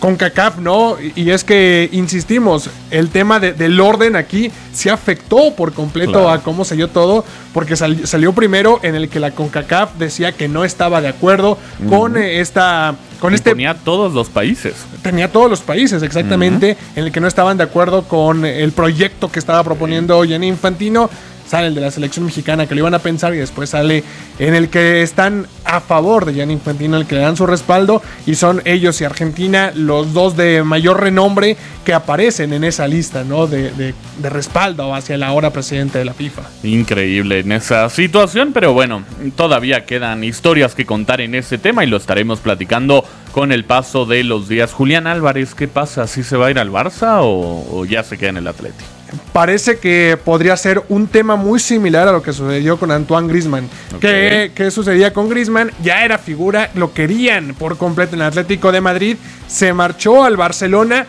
[SPEAKER 17] CONCACAF, ¿no? Y es que, insistimos, el tema de, del orden aquí se afectó por completo claro. a cómo salió todo, porque sal, salió primero en el que la CONCACAF decía que no estaba de acuerdo uh-huh. con eh, esta... Con
[SPEAKER 1] y
[SPEAKER 17] este,
[SPEAKER 1] tenía todos los países.
[SPEAKER 17] Tenía todos los países, exactamente, uh-huh. en el que no estaban de acuerdo con el proyecto que estaba proponiendo Gianni Infantino. Sale el de la selección mexicana que lo iban a pensar y después sale en el que están a favor de Gianni Infantino, el que le dan su respaldo, y son ellos y Argentina los dos de mayor renombre que aparecen en esa lista, ¿no? De, de, de respaldo hacia el ahora presidente de la FIFA.
[SPEAKER 1] Increíble en esa situación, pero bueno, todavía quedan historias que contar en ese tema y lo estaremos platicando con el paso de los días. Julián Álvarez, ¿qué pasa? ¿Sí se va a ir al Barça o, o ya se queda en el Atlético?
[SPEAKER 17] Parece que podría ser un tema muy similar a lo que sucedió con Antoine Griezmann. Okay. ¿Qué, ¿Qué sucedía con Griezmann? Ya era figura, lo querían por completo en el Atlético de Madrid, se marchó al Barcelona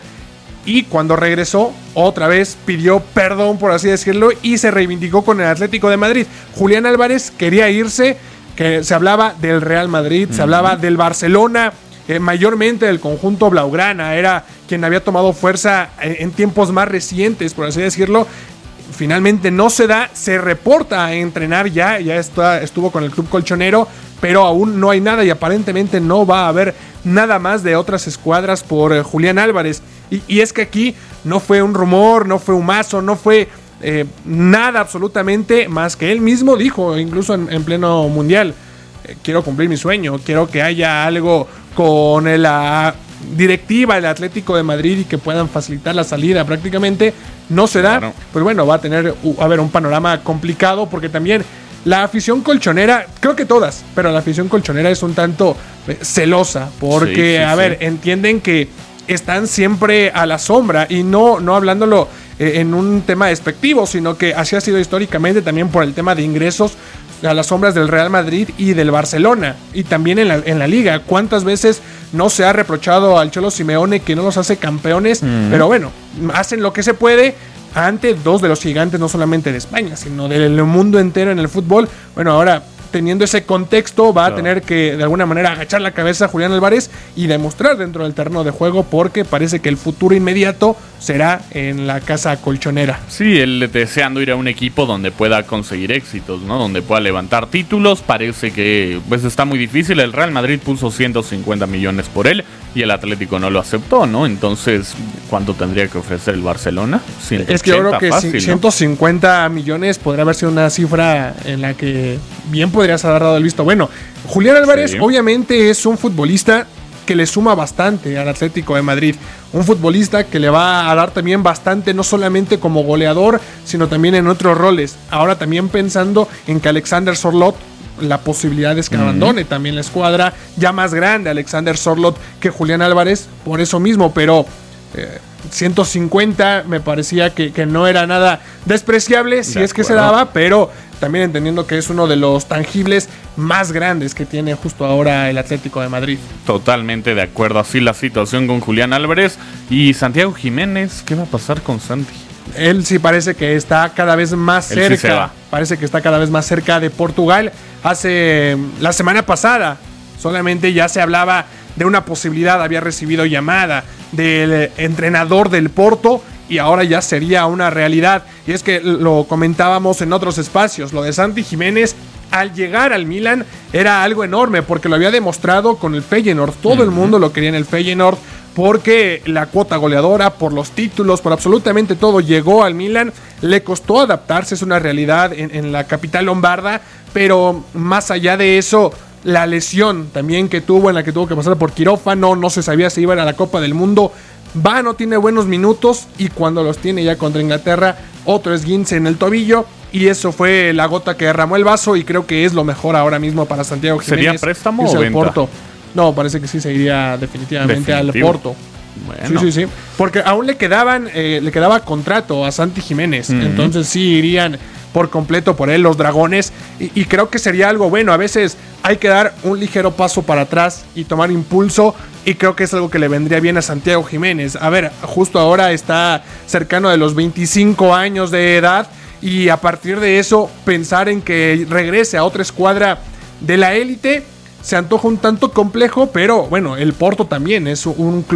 [SPEAKER 17] y cuando regresó otra vez pidió perdón, por así decirlo, y se reivindicó con el Atlético de Madrid. Julián Álvarez quería irse, que se hablaba del Real Madrid, uh-huh. se hablaba del Barcelona, Eh, mayormente del conjunto blaugrana, era quien había tomado fuerza en, en tiempos más recientes, por así decirlo. Finalmente no se da, se reporta a entrenar ya, ya está, estuvo con el club colchonero, pero aún no hay nada y aparentemente no va a haber nada más de otras escuadras por eh, Julián Álvarez. Y, y es que aquí no fue un rumor, no fue un mazo, no fue eh, nada absolutamente más que él mismo dijo, incluso en, en pleno mundial. Quiero cumplir mi sueño, quiero que haya algo con la directiva del Atlético de Madrid y que puedan facilitar la salida. Prácticamente no se da, claro. Pero bueno, va a tener a ver un panorama complicado porque también la afición colchonera, creo que todas, pero la afición colchonera es un tanto celosa porque, sí, sí, a ver, sí. entienden que están siempre a la sombra y no, no hablándolo eh, en un tema despectivo, sino que así ha sido históricamente también por el tema de ingresos a las sombras del Real Madrid y del Barcelona y también en la, en la liga. ¿Cuántas veces no se ha reprochado al Cholo Simeone que no los hace campeones? Mm. Pero bueno, hacen lo que se puede ante dos de los gigantes, no solamente de España, sino del mundo entero en el fútbol. Bueno, ahora teniendo ese contexto va claro. a tener que de alguna manera agachar la cabeza a Julián Álvarez y demostrar dentro del terreno de juego porque parece que el futuro inmediato será en la casa colchonera.
[SPEAKER 1] Sí, él deseando ir a un equipo donde pueda conseguir éxitos, ¿no? Donde pueda levantar títulos. Parece que pues está muy difícil. El Real Madrid puso ciento cincuenta millones por él y el Atlético no lo aceptó, ¿no? Entonces, ¿cuánto tendría que ofrecer el Barcelona? ciento ochenta,
[SPEAKER 17] es que yo creo que
[SPEAKER 1] fácil,
[SPEAKER 17] ciento cincuenta ¿no? millones podría haber sido una cifra en la que bien podrías haber dado el visto bueno. Julián Álvarez sí. obviamente es un futbolista que le suma bastante al Atlético de Madrid. Un futbolista que le va a dar también bastante, no solamente como goleador, sino también en otros roles. Ahora también pensando en que Alexander Sørloth, la posibilidad es que uh-huh. abandone también la escuadra, ya más grande Alexander Sørloth que Julián Álvarez, por eso mismo, pero eh, ciento cincuenta me parecía que, que no era nada despreciable, si de es acuerdo. Que se daba, pero también entendiendo que es uno de los tangibles más grandes que tiene justo ahora el Atlético de Madrid.
[SPEAKER 1] Totalmente de acuerdo, así la situación con Julián Álvarez. Y Santiago Jiménez, ¿qué va a pasar con Santi?
[SPEAKER 17] Él sí parece que está cada vez más Él cerca, sí se va. Parece que está cada vez más cerca de Portugal. Hace la semana pasada solamente ya se hablaba de una posibilidad, había recibido llamada del entrenador del Porto y ahora ya sería una realidad. Y es que lo comentábamos en otros espacios, lo de Santi Jiménez al llegar al Milan era algo enorme porque lo había demostrado con el Feyenoord. Todo uh-huh. el mundo lo quería en el Feyenoord porque la cuota goleadora, por los títulos, por absolutamente todo, llegó al Milan. Le costó adaptarse, es una realidad en, en la capital lombarda, pero más allá de eso, la lesión también que tuvo, en la que tuvo que pasar por quirófano, no se sabía si iba a la Copa del Mundo. Va, no tiene buenos minutos y cuando los tiene ya contra Inglaterra, otro esguince en el tobillo y eso fue la gota que derramó el vaso y creo que es lo mejor ahora mismo para Santiago Jiménez.
[SPEAKER 1] ¿Sería préstamo o venta?
[SPEAKER 17] Porto. No, parece que sí se iría definitivamente Definitivo. al Porto.
[SPEAKER 1] Bueno.
[SPEAKER 17] Sí, sí, sí. Porque aún le quedaban, eh, le quedaba contrato a Santi Jiménez. Uh-huh. Entonces sí irían por completo por él los dragones. Y, y creo que sería algo bueno. A veces hay que dar un ligero paso para atrás y tomar impulso. Y creo que es algo que le vendría bien a Santiago Jiménez. A ver, justo ahora está cercano de los veinticinco años de edad. Y a partir de eso, pensar en que regrese a otra escuadra de la élite se antoja un tanto complejo, pero bueno, el Porto también es un club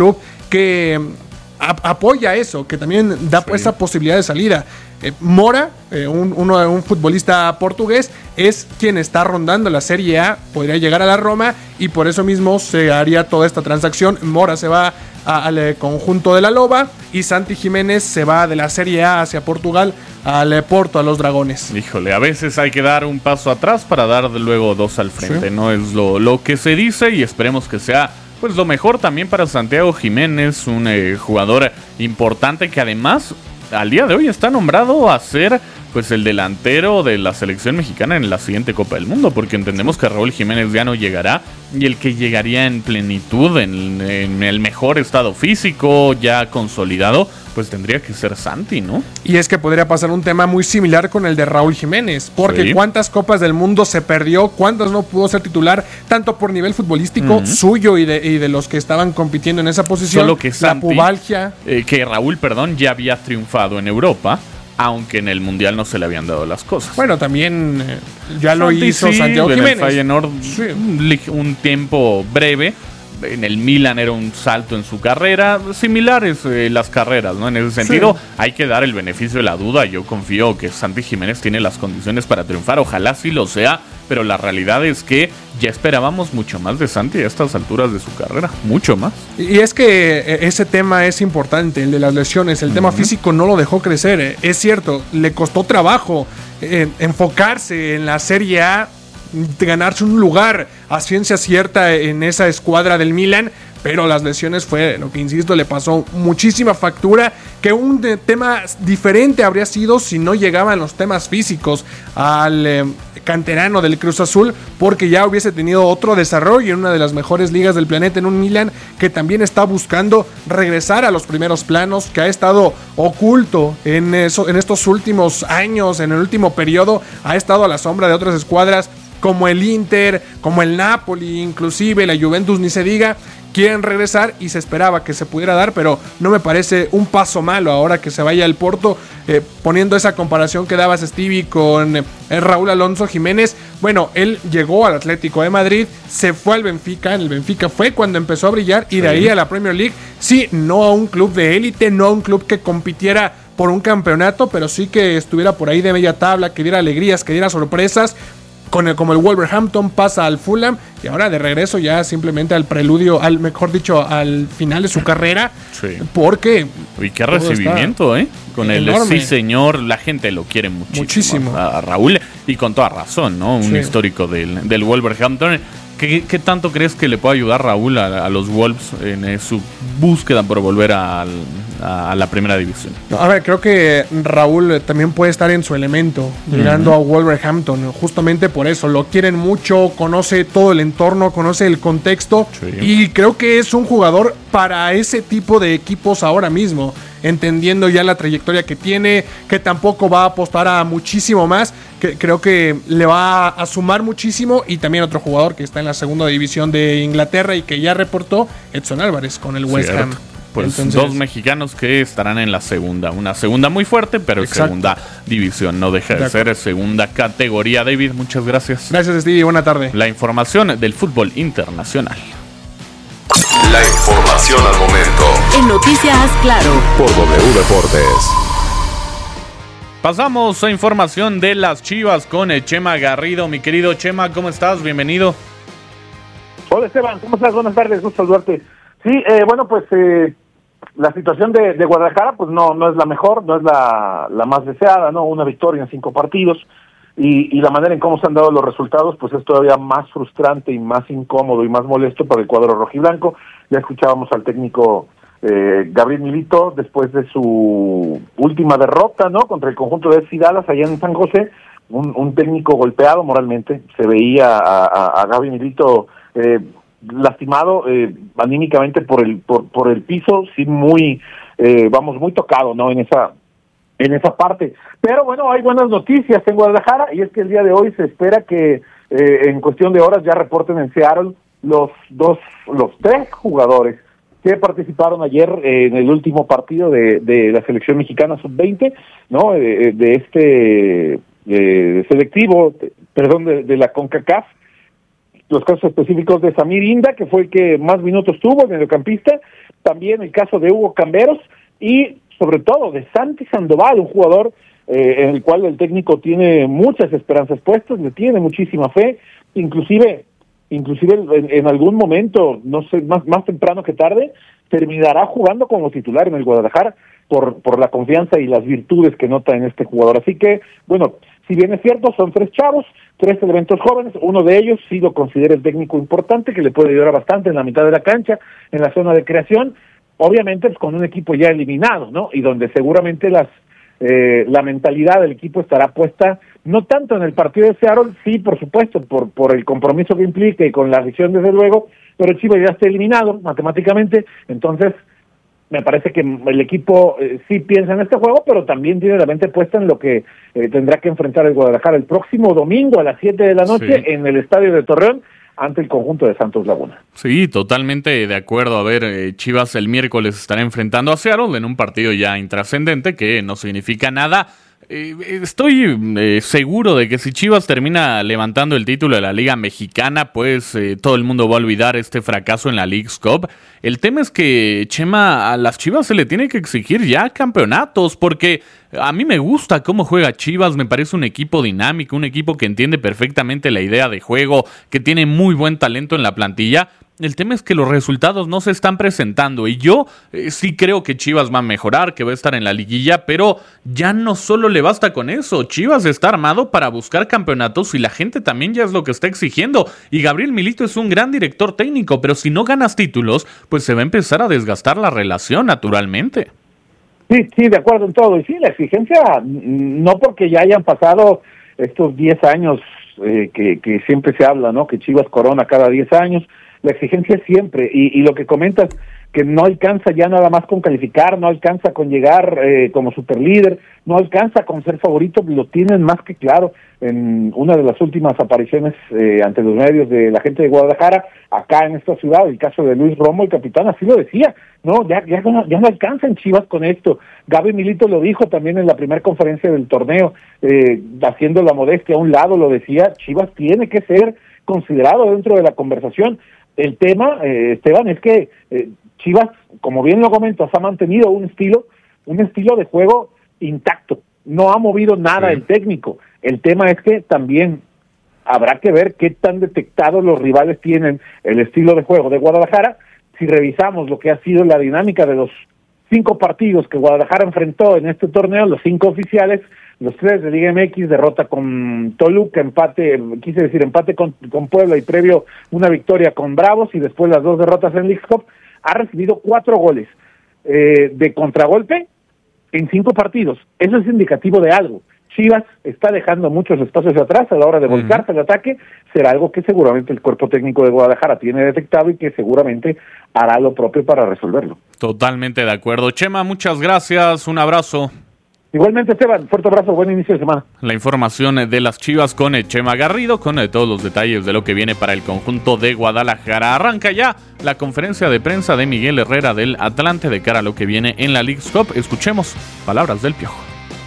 [SPEAKER 17] que a- apoya eso, que también da sí. esa posibilidad de salida. Eh, Mora, eh, un, uno, un futbolista portugués, es quien está rondando la Serie A, podría llegar a la Roma y por eso mismo se haría toda esta transacción. Mora se va a, al conjunto de la Loba y Santi Jiménez se va de la Serie A hacia Portugal al Porto, a los Dragones.
[SPEAKER 1] Híjole, a veces hay que dar un paso atrás para dar luego dos al frente, sí. ¿no? Es lo, lo que se dice y esperemos que sea pues lo mejor también para Santiago Jiménez, un eh, jugador importante que además al día de hoy está nombrado a ser pues el delantero de la selección mexicana en la siguiente Copa del Mundo, porque entendemos que Raúl Jiménez ya no llegará y el que llegaría en plenitud, en, en el mejor estado físico, ya consolidado, pues tendría que ser Santi, ¿no?
[SPEAKER 17] Y es que podría pasar un tema muy similar con el de Raúl Jiménez, porque sí. cuántas Copas del Mundo se perdió, cuántas no pudo ser titular, tanto por nivel futbolístico uh-huh. suyo y de, y de los que estaban compitiendo en esa posición.
[SPEAKER 1] Solo que Santi,
[SPEAKER 17] la pubalgia.
[SPEAKER 1] Eh, que Raúl, perdón, ya había triunfado en Europa, aunque en el Mundial no se le habían dado las cosas.
[SPEAKER 17] Bueno, también eh, ya
[SPEAKER 1] Santi,
[SPEAKER 17] lo hizo
[SPEAKER 1] sí,
[SPEAKER 17] Santiago
[SPEAKER 1] en
[SPEAKER 17] Jiménez.
[SPEAKER 1] El Feyenoord, sí. un, un tiempo breve. En el Milan era un salto en su carrera. Similares eh, las carreras, ¿no? En ese sentido, sí. hay que dar el beneficio de la duda. Yo confío que Santi Jiménez tiene las condiciones para triunfar. Ojalá sí lo sea. Pero la realidad es que ya esperábamos mucho más de Santi a estas alturas de su carrera. Mucho más.
[SPEAKER 17] Y es que ese tema es importante, el de las lesiones. El uh-huh. tema físico no lo dejó crecer. Es cierto, le costó trabajo eh, enfocarse en la Serie A, ganarse un lugar a ciencia cierta en esa escuadra del Milan, pero las lesiones fue lo que, insisto, le pasó muchísima factura, que un de, tema diferente habría sido si no llegaban los temas físicos al eh, canterano del Cruz Azul, porque ya hubiese tenido otro desarrollo en una de las mejores ligas del planeta, en un Milan que también está buscando regresar a los primeros planos, que ha estado oculto en, eso, en estos últimos años, en el último periodo, ha estado a la sombra de otras escuadras como el Inter, como el Napoli, inclusive la Juventus, ni se diga. Quieren regresar y se esperaba que se pudiera dar, pero no me parece un paso malo ahora que se vaya al Porto, eh, poniendo esa comparación que dabas, Stevie, con eh, Raúl Alonso Jiménez. Bueno, él llegó al Atlético de Madrid, se fue al Benfica, en el Benfica fue cuando empezó a brillar, y de ahí a la Premier League, sí, no a un club de élite, no a un club que compitiera por un campeonato, pero sí que estuviera por ahí de media tabla, que diera alegrías, que diera sorpresas. Con el, como el Wolverhampton, pasa al Fulham y ahora de regreso ya simplemente al preludio, al mejor dicho, al final de su carrera.
[SPEAKER 1] Sí.
[SPEAKER 17] Porque...
[SPEAKER 1] Y qué recibimiento, ¿eh? Con el enorme. Sí señor, la gente lo quiere muchísimo.
[SPEAKER 17] Muchísimo.
[SPEAKER 1] A, a Raúl, y con toda razón, ¿no? Un sí. histórico del, del Wolverhampton. ¿Qué, ¿Qué tanto crees que le puede ayudar Raúl a, a los Wolves en eh, su búsqueda por volver a, a, a la primera división?
[SPEAKER 17] No, a ver, creo que Raúl también puede estar en su elemento, llegando uh-huh. a Wolverhampton, justamente por eso. Lo quieren mucho, conoce todo el entorno, conoce el contexto, sí. y creo que es un jugador para ese tipo de equipos ahora mismo, entendiendo ya la trayectoria que tiene, que tampoco va a apostar a muchísimo más, que creo que le va a sumar muchísimo. Y también otro jugador que está en la segunda división de Inglaterra y que ya reportó, Edson Álvarez con el West Ham.
[SPEAKER 1] Pues Entonces, dos mexicanos que estarán en la segunda, una segunda muy fuerte, pero exacto. segunda división, no deja de, de ser segunda categoría. David, muchas gracias.
[SPEAKER 17] Gracias, Stevie, buena tarde.
[SPEAKER 1] La información del fútbol internacional.
[SPEAKER 16] La información al momento.
[SPEAKER 7] En Noticias Claro.
[SPEAKER 16] Por W Deportes.
[SPEAKER 1] Pasamos a información de las Chivas con el Chema Garrido. Mi querido Chema, ¿cómo estás? Bienvenido.
[SPEAKER 9] Hola Esteban, ¿cómo estás? Buenas tardes, gusto saludarte. Sí, eh, bueno, pues eh, la situación de, de Guadalajara pues no no es la mejor, no es la, la más deseada, ¿no? Una victoria en cinco partidos y, y la manera en cómo se han dado los resultados pues es todavía más frustrante y más incómodo y más molesto para el cuadro rojiblanco. Ya escuchábamos al técnico eh, Gabriel Milito después de su última derrota, ¿no? Contra el conjunto de F C Dallas allá en San José, un, un técnico golpeado moralmente. Se veía a, a, a Gabriel Milito eh, lastimado eh, anímicamente por el por, por el piso, sí, muy eh, vamos muy tocado, ¿no? En esa en esa parte. Pero bueno, hay buenas noticias en Guadalajara, y es que el día de hoy se espera que eh, en cuestión de horas ya reporten en Seattle los dos los tres jugadores que participaron ayer eh, en el último partido de, de la selección mexicana sub veinte, ¿no? Eh, de este eh, selectivo, perdón, de, de la CONCACAF. los casos específicos de Samir Inda, que fue el que más minutos tuvo, el mediocampista, también el caso de Hugo Camberos y sobre todo de Santi Sandoval, un jugador eh, en el cual el técnico tiene muchas esperanzas puestas, le tiene muchísima fe, inclusive inclusive en, en algún momento, no sé, más, más temprano que tarde, terminará jugando como titular en el Guadalajara por, por la confianza y las virtudes que nota en este jugador. Así que, bueno, si bien es cierto, son tres chavos, tres elementos jóvenes, uno de ellos sí lo considera el técnico importante, que le puede ayudar bastante en la mitad de la cancha, en la zona de creación, obviamente pues, con un equipo ya eliminado, ¿no? Y donde seguramente las eh, la mentalidad del equipo estará puesta no tanto en el partido de Seattle, sí, por supuesto, por por el compromiso que implica y con la afición desde luego, pero Chivas ya está eliminado matemáticamente, entonces me parece que el equipo eh, sí piensa en este juego, pero también tiene la mente puesta en lo que eh, tendrá que enfrentar el Guadalajara el próximo domingo a las siete de la noche sí. en el estadio de Torreón, ante el conjunto de Santos Laguna.
[SPEAKER 1] Sí, totalmente de acuerdo. A ver, eh, Chivas el miércoles estará enfrentando a Seattle en un partido ya intrascendente que no significa nada. Eh, estoy eh, seguro de que si Chivas termina levantando el título de la Liga Mexicana, pues eh, todo el mundo va a olvidar este fracaso en la Leagues Cup. El tema es que, Chema, a las Chivas se le tiene que exigir ya campeonatos, porque a mí me gusta cómo juega Chivas, me parece un equipo dinámico, un equipo que entiende perfectamente la idea de juego, que tiene muy buen talento en la plantilla. El tema es que los resultados no se están presentando y yo eh, sí creo que Chivas va a mejorar, que va a estar en la liguilla, pero ya no solo le basta con eso. Chivas está armado para buscar campeonatos y la gente también ya es lo que está exigiendo. Y Gabriel Milito es un gran director técnico, pero si no ganas títulos, pues se va a empezar a desgastar la relación naturalmente.
[SPEAKER 9] Sí, sí, de acuerdo en todo. Y sí, la exigencia, no porque ya hayan pasado estos diez años eh, que, que siempre se habla, ¿no? Que Chivas corona cada diez años. La exigencia siempre, y, y lo que comentas, que no alcanza ya nada más con calificar, no alcanza con llegar eh, como superlíder, no alcanza con ser favorito, lo tienen más que claro en una de las últimas apariciones eh, ante los medios de la gente de Guadalajara, acá en esta ciudad, el caso de Luis Romo, el capitán, así lo decía, no, ya, ya, no, ya no alcanzan Chivas con esto. Gaby Milito lo dijo también en la primera conferencia del torneo, eh, haciendo la modestia a un lado, lo decía, Chivas tiene que ser considerado dentro de la conversación. El tema, eh, Esteban, es que eh, Chivas, como bien lo comentas, ha mantenido un estilo, un estilo de juego intacto. No ha movido nada sí. el técnico. El tema es que también habrá que ver qué tan detectados los rivales tienen el estilo de juego de Guadalajara. Si revisamos lo que ha sido la dinámica de los cinco partidos que Guadalajara enfrentó en este torneo, los cinco oficiales, los tres de Liga M X, derrota con Toluca, empate, quise decir empate con, con Puebla y previo una victoria con Bravos y después las dos derrotas en Leagues Cup, ha recibido cuatro goles eh, de contragolpe en cinco partidos. Eso es indicativo de algo. Chivas está dejando muchos espacios atrás a la hora de volcarse al ataque, será algo que seguramente el cuerpo técnico de Guadalajara tiene detectado y que seguramente hará lo propio para resolverlo.
[SPEAKER 1] Totalmente de acuerdo. Chema, muchas gracias, un abrazo.
[SPEAKER 9] Igualmente, Esteban, fuerte abrazo, buen inicio de semana.
[SPEAKER 1] La información de las Chivas con Chema Garrido, con todos los detalles de lo que viene para el conjunto de Guadalajara. Arranca ya la conferencia de prensa de Miguel Herrera del Atlante de cara a lo que viene en la Leagues Cup. Escuchemos palabras del Piojo.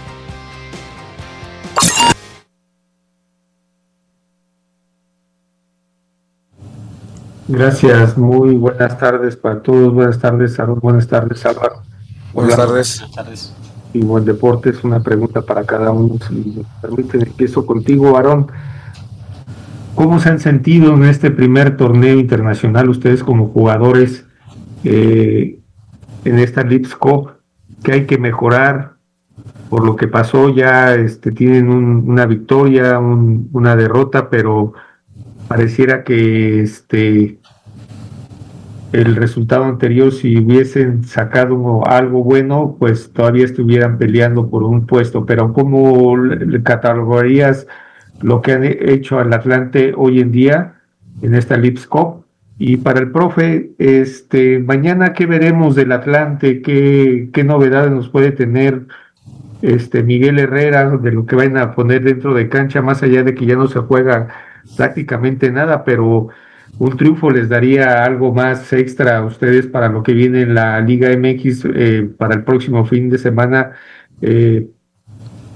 [SPEAKER 18] Gracias, muy buenas tardes para todos, buenas tardes, Aarón, buenas tardes, Álvaro.
[SPEAKER 3] Buenas tardes.
[SPEAKER 18] Buenas tardes. Y buen deporte, es una pregunta para cada uno, si me permiten, empiezo contigo, Aarón. ¿Cómo se han sentido en este primer torneo internacional ustedes como jugadores eh, en esta Leagues Cup? ¿Qué hay que mejorar por lo que pasó? Ya este, tienen un, una victoria, un, una derrota, pero pareciera que este el resultado anterior, si hubiesen sacado algo bueno, pues todavía estuvieran peleando por un puesto. Pero ¿cómo le catalogarías lo que han hecho al Atlante hoy en día en esta Leagues Cup? Y para el profe, este mañana, ¿qué veremos del Atlante? ¿Qué, qué novedades nos puede tener este Miguel Herrera de lo que van a poner dentro de cancha, más allá de que ya no se juega prácticamente nada, pero un triunfo les daría algo más extra a ustedes para lo que viene en la Liga M X eh, para el próximo fin de semana, eh,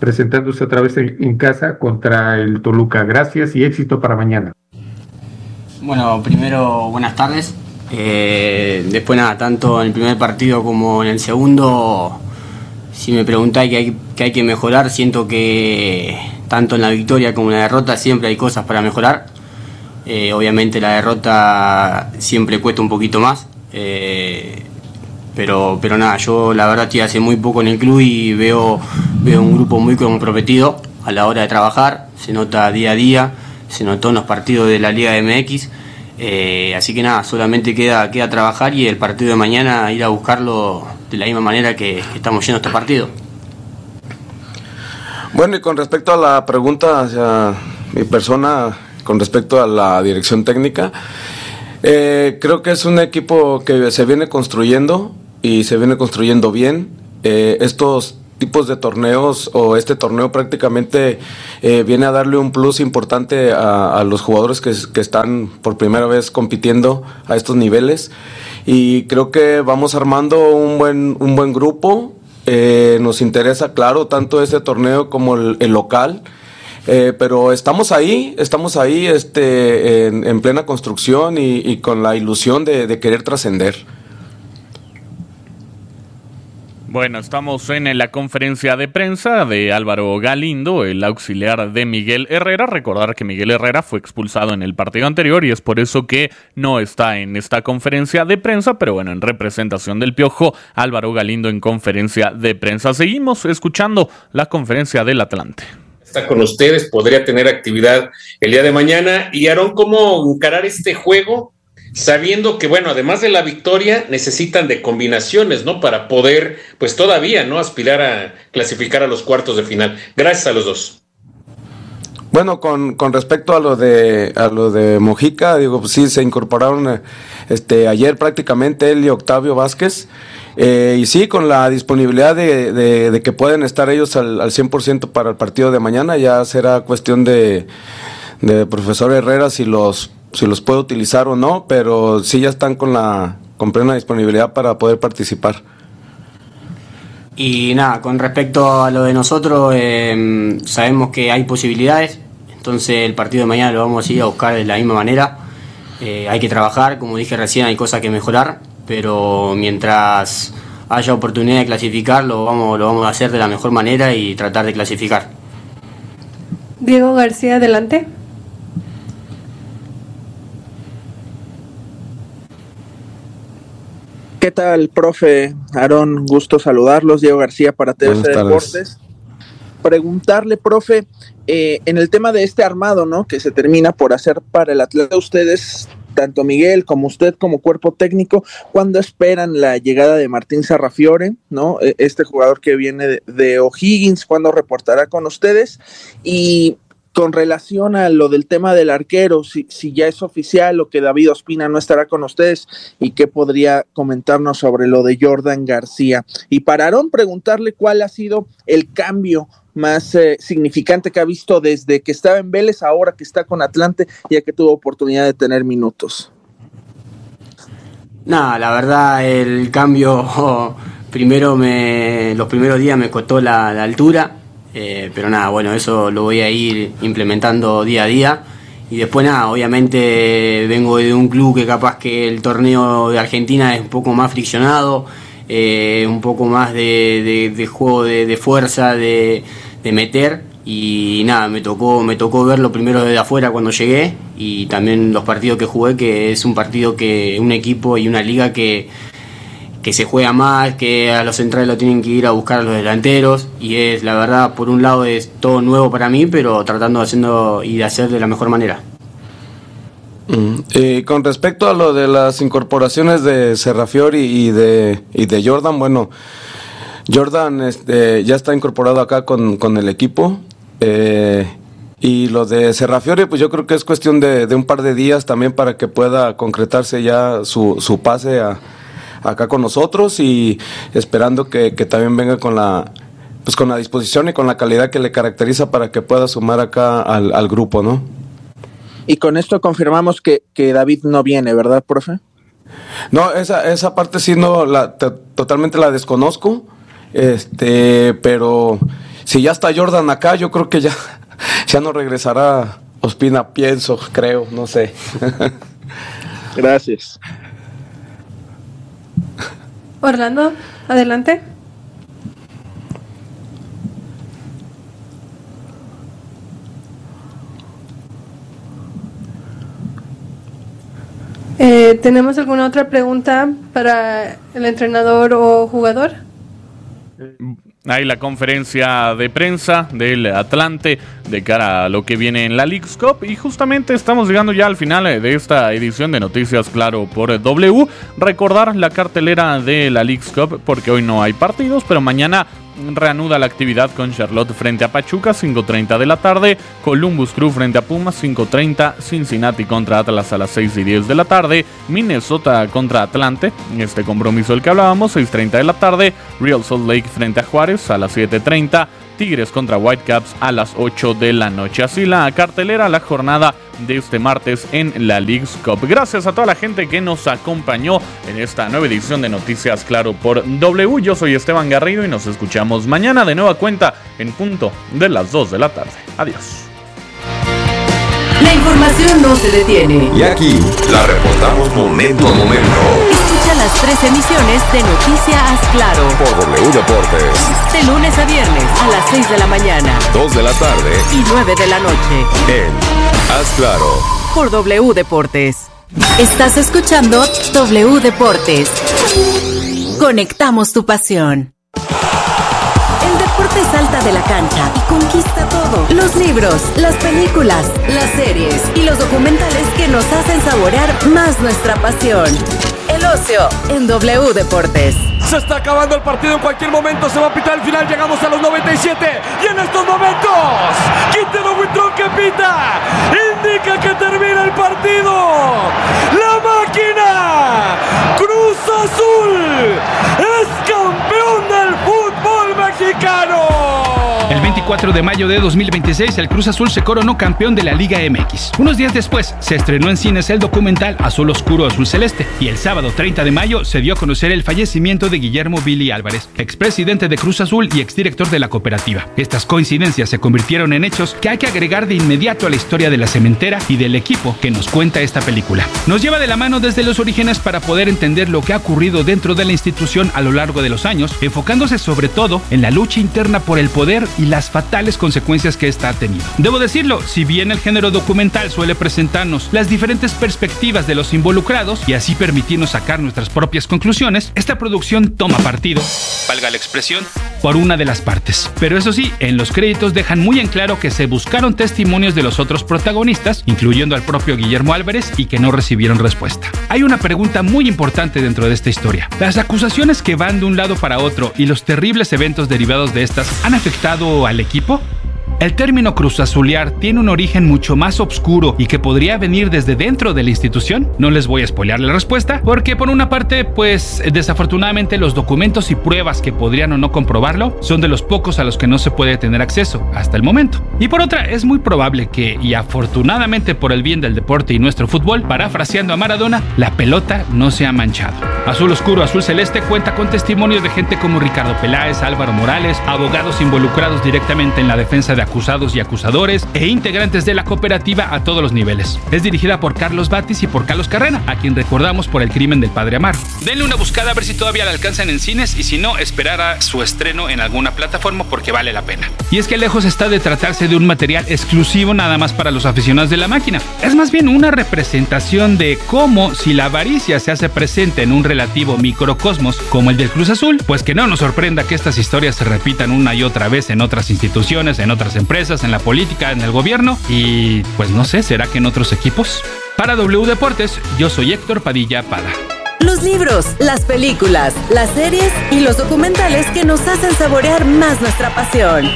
[SPEAKER 18] presentándose otra vez en, en casa contra el Toluca? Gracias y éxito para mañana.
[SPEAKER 19] Bueno, primero, buenas tardes. Eh, después nada, tanto en el primer partido como en el segundo, si me preguntáis qué hay, qué hay que mejorar, siento que tanto en la victoria como en la derrota siempre hay cosas para mejorar. Eh, obviamente la derrota siempre cuesta un poquito más, eh, pero, pero nada, yo la verdad estoy hace muy poco en el club y veo, veo un grupo muy comprometido a la hora de trabajar, se nota día a día, se notó en los partidos de la Liga M X. Eh, así que nada, solamente queda, queda trabajar y el partido de mañana ir a buscarlo de la misma manera que, que estamos yendo a este partido.
[SPEAKER 20] Bueno, y con respecto a la pregunta hacia mi persona, con respecto a la dirección técnica, eh, creo que es un equipo que se viene construyendo y se viene construyendo bien. Eh, estos tipos de torneos o este torneo prácticamente eh, viene a darle un plus importante a, a los jugadores que, que están por primera vez compitiendo a estos niveles, y creo que vamos armando un buen, un buen grupo. Eh, nos interesa, claro, tanto este torneo como el, el local, eh, pero estamos ahí, estamos ahí este, en, en plena construcción y, y con la ilusión de, de querer trascender.
[SPEAKER 1] Bueno, estamos en la conferencia de prensa de Álvaro Galindo, el auxiliar de Miguel Herrera. Recordar que Miguel Herrera fue expulsado en el partido anterior y es por eso que no está en esta conferencia de prensa, pero bueno, en representación del Piojo, Álvaro Galindo en conferencia de prensa. Seguimos escuchando la conferencia del Atlante.
[SPEAKER 21] Está con ustedes, podría tener actividad el día de mañana. Y Aarón, ¿cómo encarar este juego? Sabiendo que, bueno, además de la victoria, necesitan de combinaciones, ¿no? Para poder, pues todavía, ¿no? Aspirar a clasificar a los cuartos de final. Gracias a los dos.
[SPEAKER 20] Bueno, con, con respecto a lo de a lo de Mojica, digo, pues sí, se incorporaron este ayer prácticamente él y Octavio Vázquez. Eh, y sí, con la disponibilidad de, de, de que pueden estar ellos al, al cien por ciento para el partido de mañana, ya será cuestión de, de profesor Herrera si los si los puede utilizar o no, pero sí ya están con la con plena disponibilidad para poder participar.
[SPEAKER 19] Y nada, con respecto a lo de nosotros, eh, sabemos que hay posibilidades, entonces el partido de mañana lo vamos a ir a buscar de la misma manera. Eh, hay que trabajar, como dije recién, hay cosas que mejorar, pero mientras haya oportunidad de clasificar, lo vamos, lo vamos a hacer de la mejor manera y tratar de clasificar.
[SPEAKER 22] Diego García, adelante.
[SPEAKER 23] ¿Qué tal, profe? Aarón, gusto saludarlos. Diego García para T V C Deportes. Preguntarle, profe, eh, en el tema de este armado, ¿no? Que se termina por hacer para el Atlanta, ustedes, tanto Miguel como usted como cuerpo técnico, ¿cuándo esperan la llegada de Martín Sarrafiore, ¿no? Este jugador que viene de, de O'Higgins, ¿cuándo reportará con ustedes? Y con relación a lo del tema del arquero, si, si ya es oficial o que David Ospina no estará con ustedes, y qué podría comentarnos sobre lo de Jordan García. Y para Aarón, preguntarle cuál ha sido el cambio más eh, significante que ha visto desde que estaba en Vélez, ahora que está con Atlante, ya que tuvo oportunidad de tener minutos.
[SPEAKER 19] Nada, la verdad el cambio, oh, primero me, los primeros días me costó la, la altura. Eh, pero nada, bueno, eso lo voy a ir implementando día a día. Y después nada, obviamente vengo de un club que capaz que el torneo de Argentina es un poco más friccionado, eh, un poco más de, de, de juego de, de fuerza, de, de meter. Y nada, me tocó, me tocó verlo primero desde afuera cuando llegué, y también los partidos que jugué, que es un partido que, un equipo y una liga que que se juega más, que a los centrales lo tienen que ir a buscar a los delanteros, y es, la verdad, por un lado es todo nuevo para mí, pero tratando de haciendo y de hacer de la mejor manera.
[SPEAKER 20] Mm. Y con respecto a lo de las incorporaciones de Serrafiori y de y de Jordan, bueno, Jordan este, ya está incorporado acá con, con el equipo, eh, y lo de Serrafiori, pues yo creo que es cuestión de, de un par de días también para que pueda concretarse ya su, su pase a acá con nosotros, y esperando que, que también venga con la pues con la disposición y con la calidad que le caracteriza para que pueda sumar acá al, al grupo, ¿no?
[SPEAKER 23] Y con esto confirmamos que, que David no viene, ¿verdad, profe?
[SPEAKER 20] No, esa esa parte sí no la t- totalmente la desconozco, este, pero si ya está Jordan acá, yo creo que ya ya no regresará Ospina, pienso, creo, no sé.
[SPEAKER 23] Gracias.
[SPEAKER 22] Orlando, adelante. Eh, ¿Tenemos alguna otra pregunta para el entrenador o jugador?
[SPEAKER 1] Hay la conferencia de prensa del Atlante de cara a lo que viene en la Leagues Cup y justamente estamos llegando ya al final de esta edición de Noticias Claro por W. Recordar la cartelera de la Leagues Cup porque hoy no hay partidos, pero mañana reanuda la actividad con Charlotte frente a Pachuca, cinco treinta de la tarde, Columbus Crew frente a Pumas, cinco treinta, Cincinnati contra Atlas a las seis y diez de la tarde, Minnesota contra Atlante, este compromiso del que hablábamos, seis treinta de la tarde, Real Salt Lake frente a Juárez a las siete treinta, Tigres contra Whitecaps a las ocho de la noche. Así la cartelera, la jornada de este martes en la Leagues Cup. Gracias a toda la gente que nos acompañó en esta nueva edición de Noticias Claro por W. Yo soy Esteban Garrido y nos escuchamos mañana de nueva cuenta en punto de las dos de la tarde. Adiós.
[SPEAKER 7] La información no se detiene.
[SPEAKER 2] Y aquí la reportamos momento a momento.
[SPEAKER 7] Escucha las tres emisiones de Noticias Claro
[SPEAKER 2] por W Deportes.
[SPEAKER 7] De lunes a viernes a las seis de la mañana,
[SPEAKER 2] dos de la tarde
[SPEAKER 7] y nueve de la noche.
[SPEAKER 2] En Haz Claro
[SPEAKER 7] por W Deportes. Estás escuchando W Deportes. Conectamos tu pasión. El deporte salta de la cancha y conquista todo. Los libros, las películas, las series y los documentales que nos hacen saborear más nuestra pasión. El ocio en W Deportes.
[SPEAKER 4] Se está acabando el partido, en cualquier momento se va a pitar el final, llegamos a los noventa y siete y en estos momentos Quintero Huitrón que pita indica que termina el partido. La máquina Cruz Azul es campeón del fútbol mexicano.
[SPEAKER 5] El veinticuatro de mayo de dos mil veintiséis, el Cruz Azul se coronó campeón de la Liga M X. Unos días después, se estrenó en cines el documental Azul Oscuro, Azul Celeste. Y el sábado treinta de mayo se dio a conocer el fallecimiento de Guillermo Billy Álvarez, expresidente de Cruz Azul y exdirector de la cooperativa. Estas coincidencias se convirtieron en hechos que hay que agregar de inmediato a la historia de la cementera y del equipo que nos cuenta esta película. Nos lleva de la mano desde los orígenes para poder entender lo que ha ocurrido dentro de la institución a lo largo de los años, enfocándose sobre todo en la lucha interna por el poder y las fatales consecuencias que esta ha tenido. Debo decirlo, si bien el género documental suele presentarnos las diferentes perspectivas de los involucrados y así permitirnos sacar nuestras propias conclusiones, esta producción toma partido, valga la expresión, por una de las partes. Pero eso sí, en los créditos dejan muy en claro que se buscaron testimonios de los otros protagonistas, incluyendo al propio Guillermo Álvarez, y que no recibieron respuesta. Hay una pregunta muy importante dentro de esta historia. ¿Las acusaciones que van de un lado para otro y los terribles eventos derivados de estas han afectado al equipo? El término cruzazulear tiene un origen mucho más oscuro y que podría venir desde dentro de la institución. No les voy a spoilear la respuesta, porque por una parte, pues desafortunadamente los documentos y pruebas que podrían o no comprobarlo son de los pocos a los que no se puede tener acceso hasta el momento. Y por otra, es muy probable que, y afortunadamente por el bien del deporte y nuestro fútbol, parafraseando a Maradona, la pelota no se ha manchado. Azul Oscuro, Azul Celeste cuenta con testimonios de gente como Ricardo Peláez, Álvaro Morales, abogados involucrados directamente en la defensa de acusados y acusadores e integrantes de la cooperativa a todos los niveles. Es dirigida por Carlos Batis y por Carlos Carrena, a quien recordamos por El crimen del padre Amaro. Denle una buscada a ver si todavía la alcanzan en cines y si no, esperar a su estreno en alguna plataforma porque vale la pena. Y es que lejos está de tratarse de un material exclusivo nada más para los aficionados de la máquina. Es más bien una representación de cómo, si la avaricia se hace presente en un relativo microcosmos como el del Cruz Azul, pues que no nos sorprenda que estas historias se repitan una y otra vez en otras instituciones, en otras empresas, en la política, en el gobierno y pues no sé, ¿será que en otros equipos? Para W Deportes, yo soy Héctor Padilla Pada.
[SPEAKER 7] Los libros, las películas, las series y los documentales que nos hacen saborear más nuestra pasión.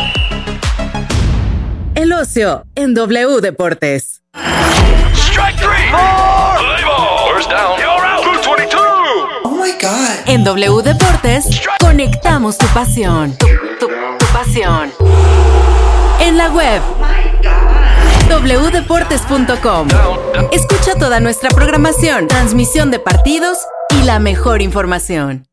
[SPEAKER 7] El ocio en W Deportes.
[SPEAKER 4] Strike three. Oh, first down. You're out. Blue veintidós. Oh my God.
[SPEAKER 7] En W Deportes, conectamos tu pasión. Tu, tu, tu pasión. En la web doble u deportes punto com. Escucha toda nuestra programación, transmisión de partidos y la mejor información.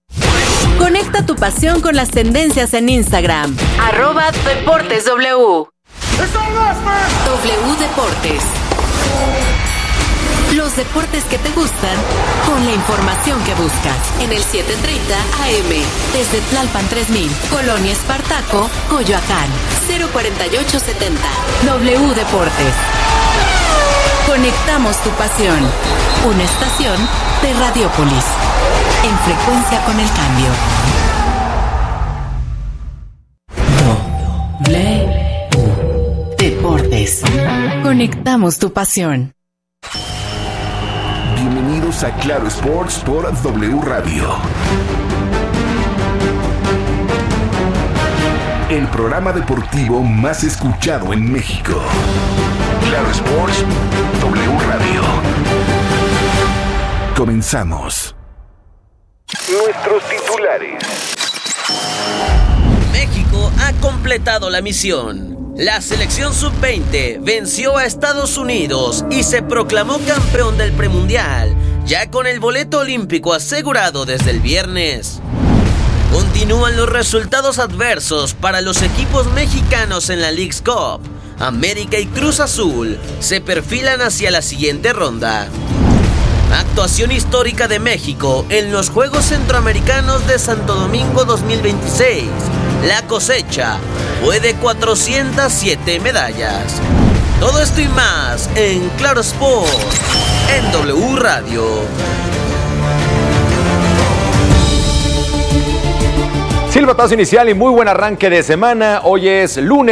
[SPEAKER 7] Conecta tu pasión con las tendencias en Instagram, arroba Deportes W. W Deportes. Los deportes que te gustan con la información que buscas. En el setecientos treinta A M. Desde Tlalpan tres mil. Colonia Espartaco, Coyoacán. cero cuarenta y ocho setenta. W Deportes. Conectamos tu pasión. Una estación de Radiópolis. En frecuencia con el cambio. W Deportes. Conectamos tu pasión.
[SPEAKER 6] Bienvenidos a Claro Sports por W Radio. El programa deportivo más escuchado en México. Claro Sports, W Radio. Comenzamos. Nuestros titulares.
[SPEAKER 8] México ha completado la misión. La selección sub veinte venció a Estados Unidos y se proclamó campeón del premundial, ya con el boleto olímpico asegurado desde el viernes. Continúan los resultados adversos para los equipos mexicanos en la Leagues Cup. América y Cruz Azul se perfilan hacia la siguiente ronda. Actuación histórica de México en los Juegos Centroamericanos de Santo Domingo dos mil veintiséis. La cosecha fue de cuatrocientas siete medallas. Todo esto y más en Claro Sport, en W Radio.
[SPEAKER 10] Silbatazo inicial y muy buen arranque de semana. Hoy es lunes.